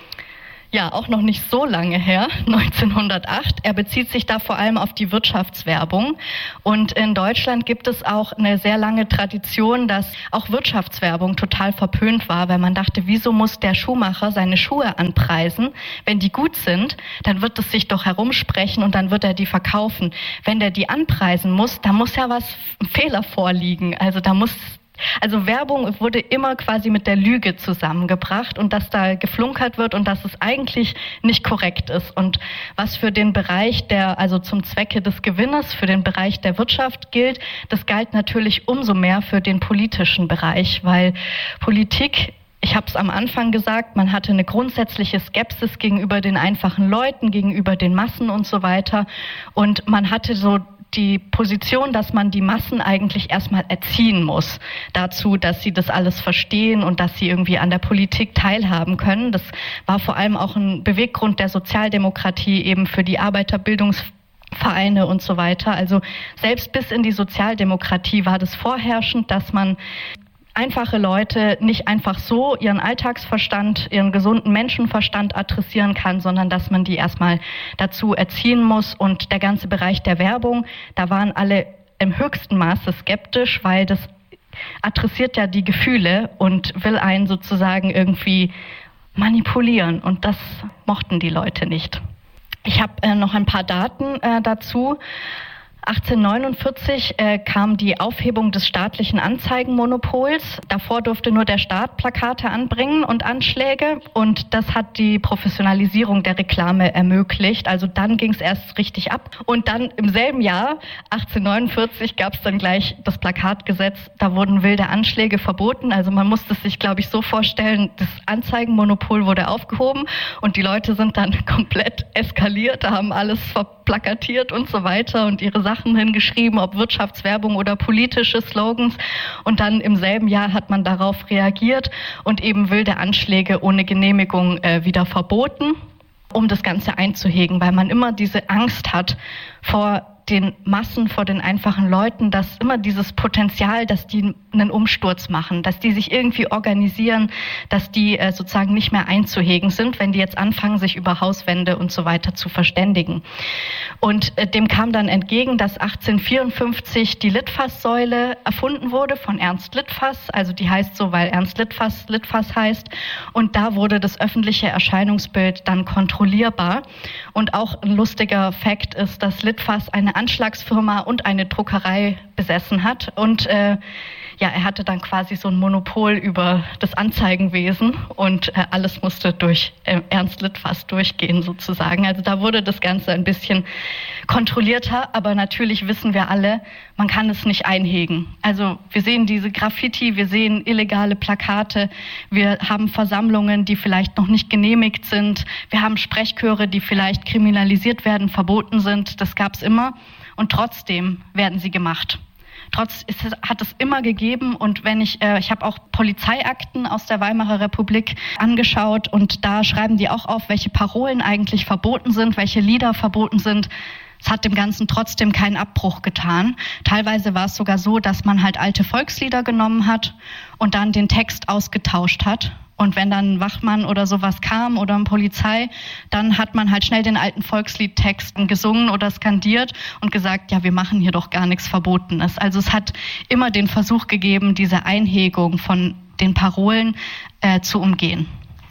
Ja, auch noch nicht so lange her, 1908. Er bezieht sich da vor allem auf die Wirtschaftswerbung. Und in Deutschland gibt es auch eine sehr lange Tradition, dass auch Wirtschaftswerbung total verpönt war, weil man dachte, wieso muss der Schuhmacher seine Schuhe anpreisen? Wenn die gut sind, dann wird es sich doch herumsprechen und dann wird er die verkaufen. Wenn der die anpreisen muss, da muss ja ein Fehler vorliegen. Also Werbung wurde immer quasi mit der Lüge zusammengebracht und dass da geflunkert wird und dass es eigentlich nicht korrekt ist. Und was für den Bereich zum Zwecke des Gewinnes, für den Bereich der Wirtschaft gilt, das galt natürlich umso mehr für den politischen Bereich, weil Politik, ich habe es am Anfang gesagt, man hatte eine grundsätzliche Skepsis gegenüber den einfachen Leuten, gegenüber den Massen und so weiter. Und man hatte so die Position, dass man die Massen eigentlich erstmal erziehen muss dazu, dass sie das alles verstehen und dass sie irgendwie an der Politik teilhaben können. Das war vor allem auch ein Beweggrund der Sozialdemokratie eben für die Arbeiterbildungsvereine und so weiter. Also selbst bis in die Sozialdemokratie war das vorherrschend, dass man einfache Leute nicht einfach so ihren Alltagsverstand, ihren gesunden Menschenverstand adressieren kann, sondern dass man die erstmal dazu erziehen muss. Und der ganze Bereich der Werbung, da waren alle im höchsten Maße skeptisch, weil das adressiert ja die Gefühle und will einen sozusagen irgendwie manipulieren. Und das mochten die Leute nicht. Ich habe noch ein paar Daten dazu. 1849 kam die Aufhebung des staatlichen Anzeigenmonopols. Davor durfte nur der Staat Plakate anbringen und Anschläge, und das hat die Professionalisierung der Reklame ermöglicht. Also dann ging es erst richtig ab. Und dann im selben Jahr, 1849, gab es dann gleich das Plakatgesetz. Da wurden wilde Anschläge verboten. Also man musste es sich, glaube ich, so vorstellen, das Anzeigenmonopol wurde aufgehoben und die Leute sind dann komplett eskaliert, da haben alles verplakatiert und so weiter und ihre Sachen hingeschrieben, ob Wirtschaftswerbung oder politische Slogans. Und dann im selben Jahr hat man darauf reagiert und eben wilde Anschläge ohne Genehmigung wieder verboten, um das Ganze einzuhegen, weil man immer diese Angst hat vor den Massen, vor den einfachen Leuten, dass immer dieses Potenzial, dass die einen Umsturz machen, dass die sich irgendwie organisieren, dass die sozusagen nicht mehr einzuhegen sind, wenn die jetzt anfangen, sich über Hauswände und so weiter zu verständigen. Und dem kam dann entgegen, dass 1854 die Litfaßsäule erfunden wurde von Ernst Litfaß, also die heißt so, weil Ernst Litfaß heißt, und da wurde das öffentliche Erscheinungsbild dann kontrollierbar. Und auch ein lustiger Fakt ist, dass Litfaß eine Anschlagsfirma und eine Druckerei besessen hat und er hatte dann quasi so ein Monopol über das Anzeigenwesen und alles musste durch Ernst Litfaß durchgehen sozusagen. Also da wurde das Ganze ein bisschen kontrollierter, aber natürlich wissen wir alle, man kann es nicht einhegen. Also wir sehen diese Graffiti, wir sehen illegale Plakate, wir haben Versammlungen, die vielleicht noch nicht genehmigt sind, wir haben Sprechchöre, die vielleicht kriminalisiert werden, verboten sind, das gab es immer und trotzdem werden sie gemacht. Hat es immer gegeben, und wenn ich habe auch Polizeiakten aus der Weimarer Republik angeschaut und da schreiben die auch auf, welche Parolen eigentlich verboten sind, welche Lieder verboten sind. Es hat dem Ganzen trotzdem keinen Abbruch getan. Teilweise war es sogar so, dass man halt alte Volkslieder genommen hat und dann den Text ausgetauscht hat. Und wenn dann ein Wachmann oder sowas kam oder eine Polizei, dann hat man halt schnell den alten Volksliedtext gesungen oder skandiert und gesagt, ja, wir machen hier doch gar nichts Verbotenes. Also es hat immer den Versuch gegeben, diese Einhegung von den Parolen zu umgehen.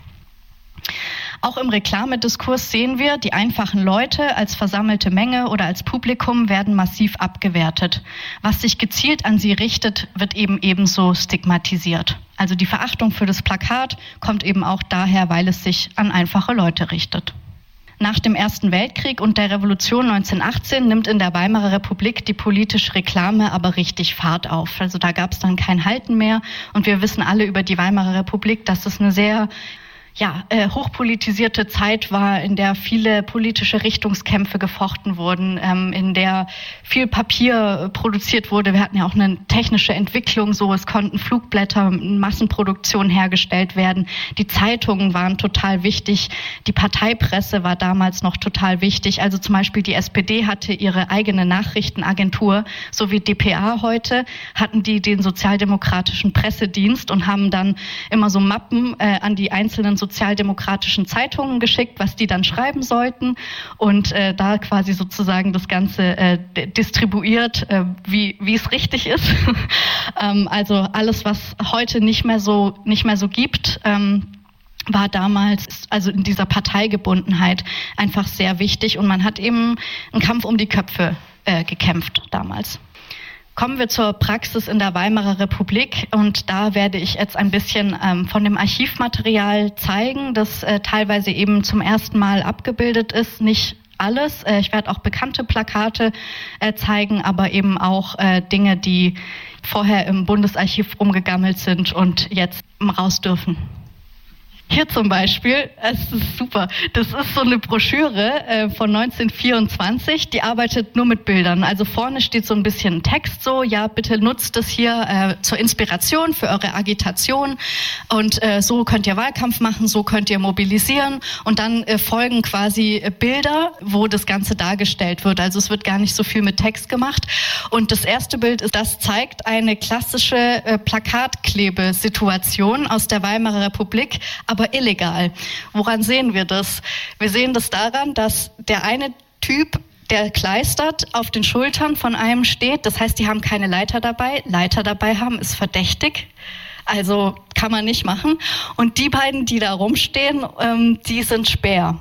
Auch im Reklamediskurs sehen wir, die einfachen Leute als versammelte Menge oder als Publikum werden massiv abgewertet. Was sich gezielt an sie richtet, wird eben ebenso stigmatisiert. Also die Verachtung für das Plakat kommt eben auch daher, weil es sich an einfache Leute richtet. Nach dem Ersten Weltkrieg und der Revolution 1918 nimmt in der Weimarer Republik die politische Reklame aber richtig Fahrt auf. Also da gab es dann kein Halten mehr und wir wissen alle über die Weimarer Republik, dass es eine sehr hochpolitisierte Zeit war, in der viele politische Richtungskämpfe gefochten wurden, in der viel Papier produziert wurde. Wir hatten ja auch eine technische Entwicklung, so es konnten Flugblätter in Massenproduktion hergestellt werden. Die Zeitungen waren total wichtig. Die Parteipresse war damals noch total wichtig. Also zum Beispiel die SPD hatte ihre eigene Nachrichtenagentur, so wie dpa heute, hatten die den sozialdemokratischen Pressedienst und haben dann immer so Mappen an die einzelnen sozialdemokratischen Zeitungen geschickt, was die dann schreiben sollten und da quasi sozusagen das Ganze distribuiert, wie es richtig ist. Also alles, was heute nicht mehr so gibt, war damals, also in dieser Parteigebundenheit, einfach sehr wichtig und man hat eben einen Kampf um die Köpfe gekämpft damals. Kommen wir zur Praxis in der Weimarer Republik und da werde ich jetzt ein bisschen von dem Archivmaterial zeigen, das teilweise eben zum ersten Mal abgebildet ist, nicht alles. Ich werde auch bekannte Plakate zeigen, aber eben auch Dinge, die vorher im Bundesarchiv rumgegammelt sind und jetzt raus dürfen. Hier zum Beispiel, es ist super, das ist so eine Broschüre von 1924, die arbeitet nur mit Bildern. Also vorne steht so ein bisschen Text so, ja bitte nutzt das hier zur Inspiration für eure Agitation und so könnt ihr Wahlkampf machen, so könnt ihr mobilisieren und dann folgen quasi Bilder, wo das Ganze dargestellt wird. Also es wird gar nicht so viel mit Text gemacht und das erste Bild das zeigt eine klassische Plakatklebesituation aus der Weimarer Republik, aber illegal. Woran sehen wir das? Wir sehen das daran, dass der eine Typ, der kleistert, auf den Schultern von einem steht. Das heißt, die haben keine Leiter dabei. Leiter dabei haben ist verdächtig. Also kann man nicht machen. Und die beiden, die da rumstehen, die sind Späher.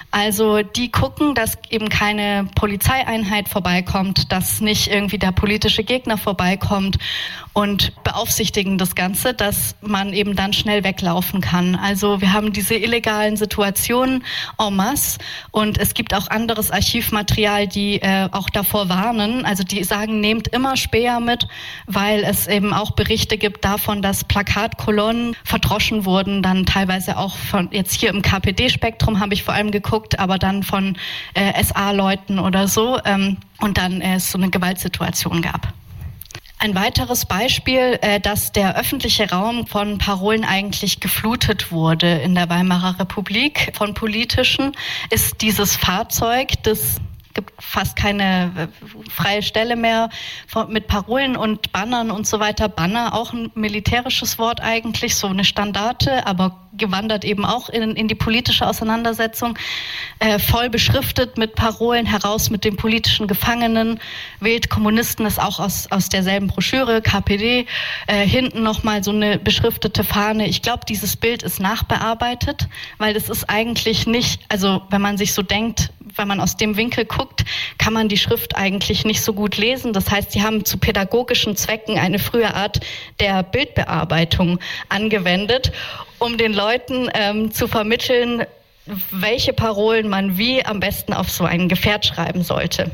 Also die gucken, dass eben keine Polizeieinheit vorbeikommt, dass nicht irgendwie der politische Gegner vorbeikommt und beaufsichtigen das Ganze, dass man eben dann schnell weglaufen kann. Also wir haben diese illegalen Situationen en masse und es gibt auch anderes Archivmaterial, die auch davor warnen. Also die sagen, nehmt immer Späher mit, weil es eben auch Berichte gibt davon, dass Plakatkolonnen verdroschen wurden, dann teilweise auch von, jetzt hier im KPD-Spektrum habe ich vor allem geguckt, aber dann von SA-Leuten oder so und dann es so eine Gewaltsituation gab. Ein weiteres Beispiel, dass der öffentliche Raum von Parolen eigentlich geflutet wurde in der Weimarer Republik von politischen, ist dieses Fahrzeug, das gibt fast keine freie Stelle mehr mit Parolen und Bannern und so weiter. Banner, auch ein militärisches Wort eigentlich, so eine Standarte, aber gewandert eben auch in die politische Auseinandersetzung, voll beschriftet mit Parolen, heraus mit den politischen Gefangenen, wählt Kommunisten, ist auch aus derselben Broschüre, KPD, hinten nochmal so eine beschriftete Fahne. Ich glaube, dieses Bild ist nachbearbeitet, weil das ist eigentlich nicht, also wenn man sich so denkt, wenn man aus dem Winkel guckt, kann man die Schrift eigentlich nicht so gut lesen. Das heißt, sie haben zu pädagogischen Zwecken eine frühe Art der Bildbearbeitung angewendet, um den Leuten zu vermitteln, welche Parolen man wie am besten auf so ein Gefährt schreiben sollte.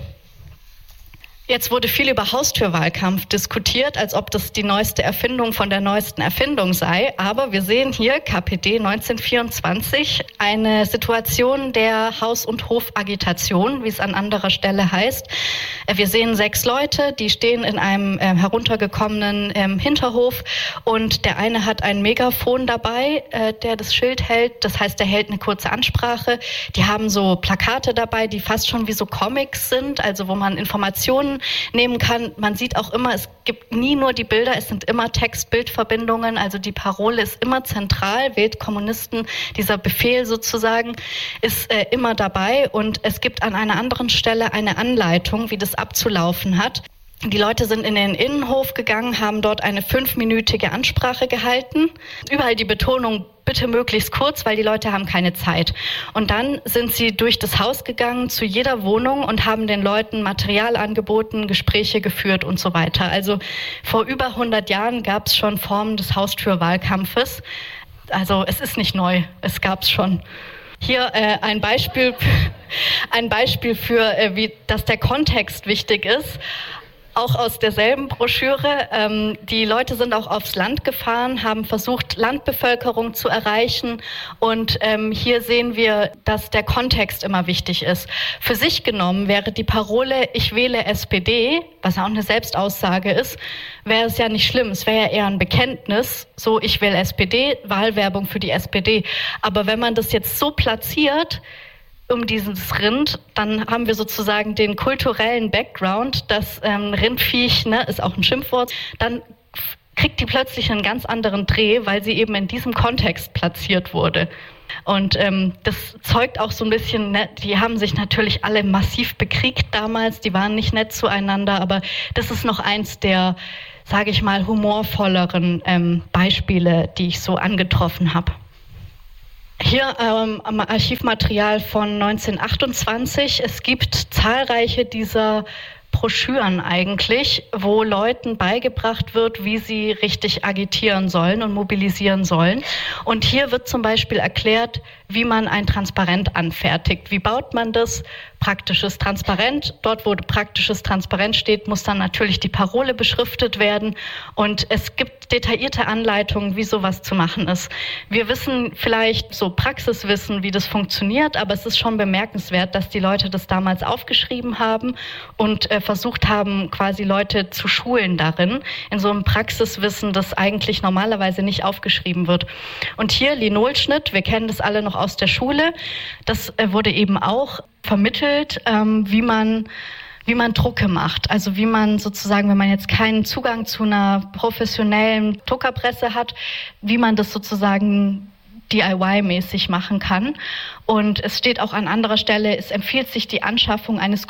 Jetzt wurde viel über Haustürwahlkampf diskutiert, als ob das die neueste Erfindung von der neuesten Erfindung sei. Aber wir sehen hier KPD 1924 eine Situation der Haus- und Hofagitation, wie es an anderer Stelle heißt. Wir sehen 6 Leute, die stehen in einem heruntergekommenen Hinterhof und der eine hat ein Megafon dabei, der das Schild hält. Das heißt, er hält eine kurze Ansprache. Die haben so Plakate dabei, die fast schon wie so Comics sind, also wo man Informationen nehmen kann. Man sieht auch immer, es gibt nie nur die Bilder, es sind immer Text-Bild-Verbindungen, also die Parole ist immer zentral, wählt Kommunisten, dieser Befehl sozusagen ist immer dabei und es gibt an einer anderen Stelle eine Anleitung, wie das abzulaufen hat. Die Leute sind in den Innenhof gegangen, haben dort eine 5-minütige Ansprache gehalten. Überall die Betonung, bitte möglichst kurz, weil die Leute haben keine Zeit. Und dann sind sie durch das Haus gegangen zu jeder Wohnung und haben den Leuten Material angeboten, Gespräche geführt und so weiter. Also vor über 100 Jahren gab es schon Formen des Haustürwahlkampfes. Also es ist nicht neu, es gab es schon. Hier ein Beispiel für, dass der Kontext wichtig ist. Auch aus derselben Broschüre. Die Leute sind auch aufs Land gefahren, haben versucht, Landbevölkerung zu erreichen. Und hier sehen wir, dass der Kontext immer wichtig ist. Für sich genommen wäre die Parole, ich wähle SPD, was auch eine Selbstaussage ist, wäre es ja nicht schlimm. Es wäre ja eher ein Bekenntnis, so ich wähle SPD, Wahlwerbung für die SPD. Aber wenn man das jetzt so platziert, um dieses Rind, dann haben wir sozusagen den kulturellen Background, das Rindviech, ist auch ein Schimpfwort, dann kriegt die plötzlich einen ganz anderen Dreh, weil sie eben in diesem Kontext platziert wurde. Und das zeugt auch so ein bisschen, die haben sich natürlich alle massiv bekriegt damals, die waren nicht nett zueinander, aber das ist noch eins der, sage ich mal, humorvolleren Beispiele, die ich so angetroffen habe. Hier am Archivmaterial von 1928. Es gibt zahlreiche dieser Broschüren eigentlich, wo Leuten beigebracht wird, wie sie richtig agitieren sollen und mobilisieren sollen. Und hier wird zum Beispiel erklärt, wie man ein Transparent anfertigt. Wie baut man das? Praktisches Transparent. Dort, wo praktisches Transparent steht, muss dann natürlich die Parole beschriftet werden. Und es gibt detaillierte Anleitungen, wie sowas zu machen ist. Wir wissen vielleicht so Praxiswissen, wie das funktioniert, aber es ist schon bemerkenswert, dass die Leute das damals aufgeschrieben haben und versucht haben, quasi Leute zu schulen darin, in so einem Praxiswissen, das eigentlich normalerweise nicht aufgeschrieben wird. Und hier Linolschnitt, wir kennen das alle noch aus der Schule, das wurde eben auch vermittelt, wie man Drucke macht. Also wie man sozusagen, wenn man jetzt keinen Zugang zu einer professionellen Druckerpresse hat, wie man das sozusagen DIY-mäßig machen kann. Und es steht auch an anderer Stelle, es empfiehlt sich die Anschaffung eines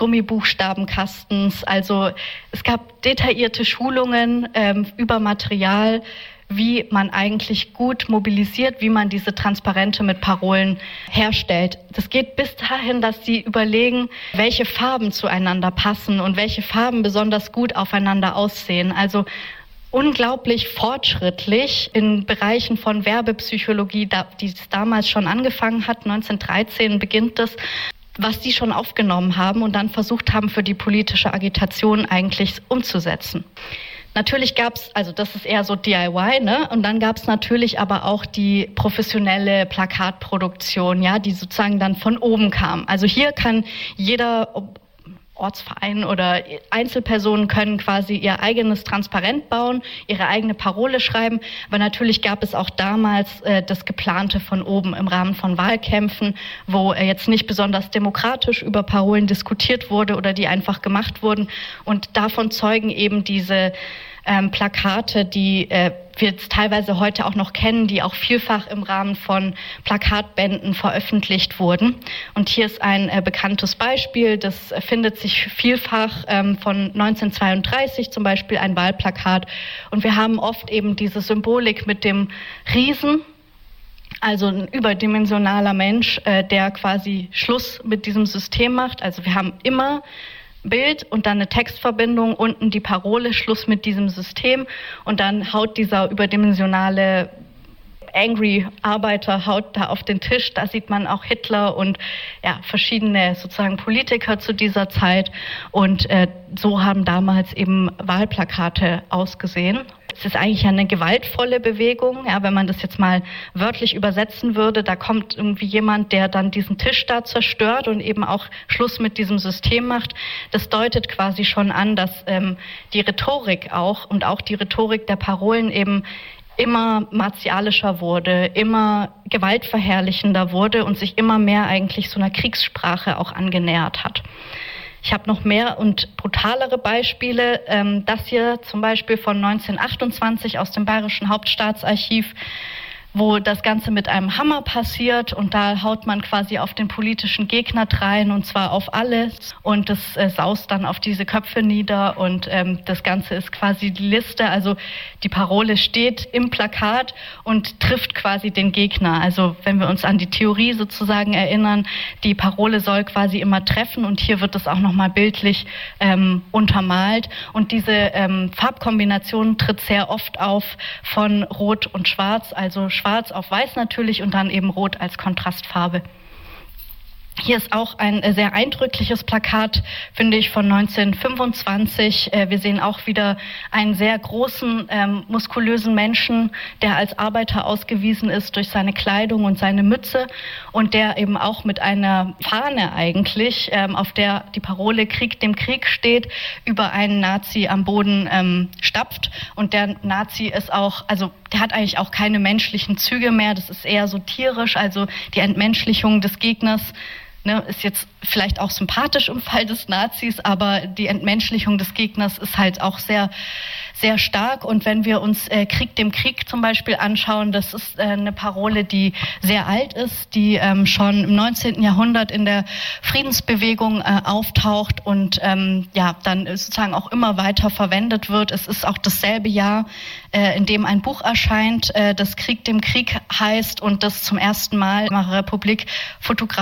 Gummibuchstabenkastens. Also es gab detaillierte Schulungen über Material, wie man eigentlich gut mobilisiert, wie man diese Transparente mit Parolen herstellt. Das geht bis dahin, dass sie überlegen, welche Farben zueinander passen und welche Farben besonders gut aufeinander aussehen. Also unglaublich fortschrittlich in Bereichen von Werbepsychologie, die es damals schon angefangen hat, 1913 beginnt das, was die schon aufgenommen haben und dann versucht haben, für die politische Agitation eigentlich umzusetzen. Natürlich gab es, also das ist eher so DIY, ne? Und dann gab es natürlich aber auch die professionelle Plakatproduktion, ja, die sozusagen dann von oben kam. Also hier kann jeder Ortsverein oder Einzelpersonen können quasi ihr eigenes Transparent bauen, ihre eigene Parole schreiben. Aber natürlich gab es auch damals das Geplante von oben im Rahmen von Wahlkämpfen, wo jetzt nicht besonders demokratisch über Parolen diskutiert wurde oder die einfach gemacht wurden. Und davon zeugen eben diese Plakate, die wir jetzt teilweise heute auch noch kennen, die auch vielfach im Rahmen von Plakatbänden veröffentlicht wurden. Und hier ist ein bekanntes Beispiel, das findet sich vielfach von 1932, zum Beispiel ein Wahlplakat. Und wir haben oft eben diese Symbolik mit dem Riesen, also ein überdimensionaler Mensch, der quasi Schluss mit diesem System macht. Also wir haben immer Bild und dann eine Textverbindung, unten die Parole, Schluss mit diesem System, und dann haut dieser überdimensionale Angry Arbeiter haut da auf den Tisch. Da sieht man auch Hitler und ja, verschiedene sozusagen Politiker zu dieser Zeit, und so haben damals eben Wahlplakate ausgesehen. Es ist eigentlich eine gewaltvolle Bewegung, ja, wenn man das jetzt mal wörtlich übersetzen würde. Da kommt irgendwie jemand, der dann diesen Tisch da zerstört und eben auch Schluss mit diesem System macht. Das deutet quasi schon an, dass die Rhetorik auch und auch die Rhetorik der Parolen eben immer martialischer wurde, immer gewaltverherrlichender wurde und sich immer mehr eigentlich so einer Kriegssprache auch angenähert hat. Ich habe noch mehr und brutalere Beispiele. Das hier zum Beispiel von 1928 aus dem Bayerischen Hauptstaatsarchiv, wo das Ganze mit einem Hammer passiert, und da haut man quasi auf den politischen Gegner drein, und zwar auf alles, und das saust dann auf diese Köpfe nieder, und das Ganze ist quasi die Liste, also die Parole steht im Plakat und trifft quasi den Gegner. Also wenn wir uns an die Theorie sozusagen erinnern, die Parole soll quasi immer treffen, und hier wird das auch nochmal bildlich untermalt, und diese Farbkombination tritt sehr oft auf von Rot und Schwarz, also Schwarz auf Weiß natürlich und dann eben Rot als Kontrastfarbe. Hier ist auch ein sehr eindrückliches Plakat, finde ich, von 1925. Wir sehen auch wieder einen sehr großen, muskulösen Menschen, der als Arbeiter ausgewiesen ist durch seine Kleidung und seine Mütze, und der eben auch mit einer Fahne eigentlich, auf der die Parole Krieg dem Krieg steht, über einen Nazi am Boden stapft. Und der Nazi ist auch, also der hat eigentlich auch keine menschlichen Züge mehr, das ist eher so tierisch, also die Entmenschlichung des Gegners. Ist jetzt vielleicht auch sympathisch im Fall des Nazis, aber die Entmenschlichung des Gegners ist halt auch sehr, sehr stark. Und wenn wir uns Krieg dem Krieg zum Beispiel anschauen, das ist eine Parole, die sehr alt ist, die schon im 19. Jahrhundert in der Friedensbewegung auftaucht und ja, dann sozusagen auch immer weiter verwendet wird. Es ist auch dasselbe Jahr, in dem ein Buch erscheint, das Krieg dem Krieg heißt und das zum ersten Mal in der Republik fotografiert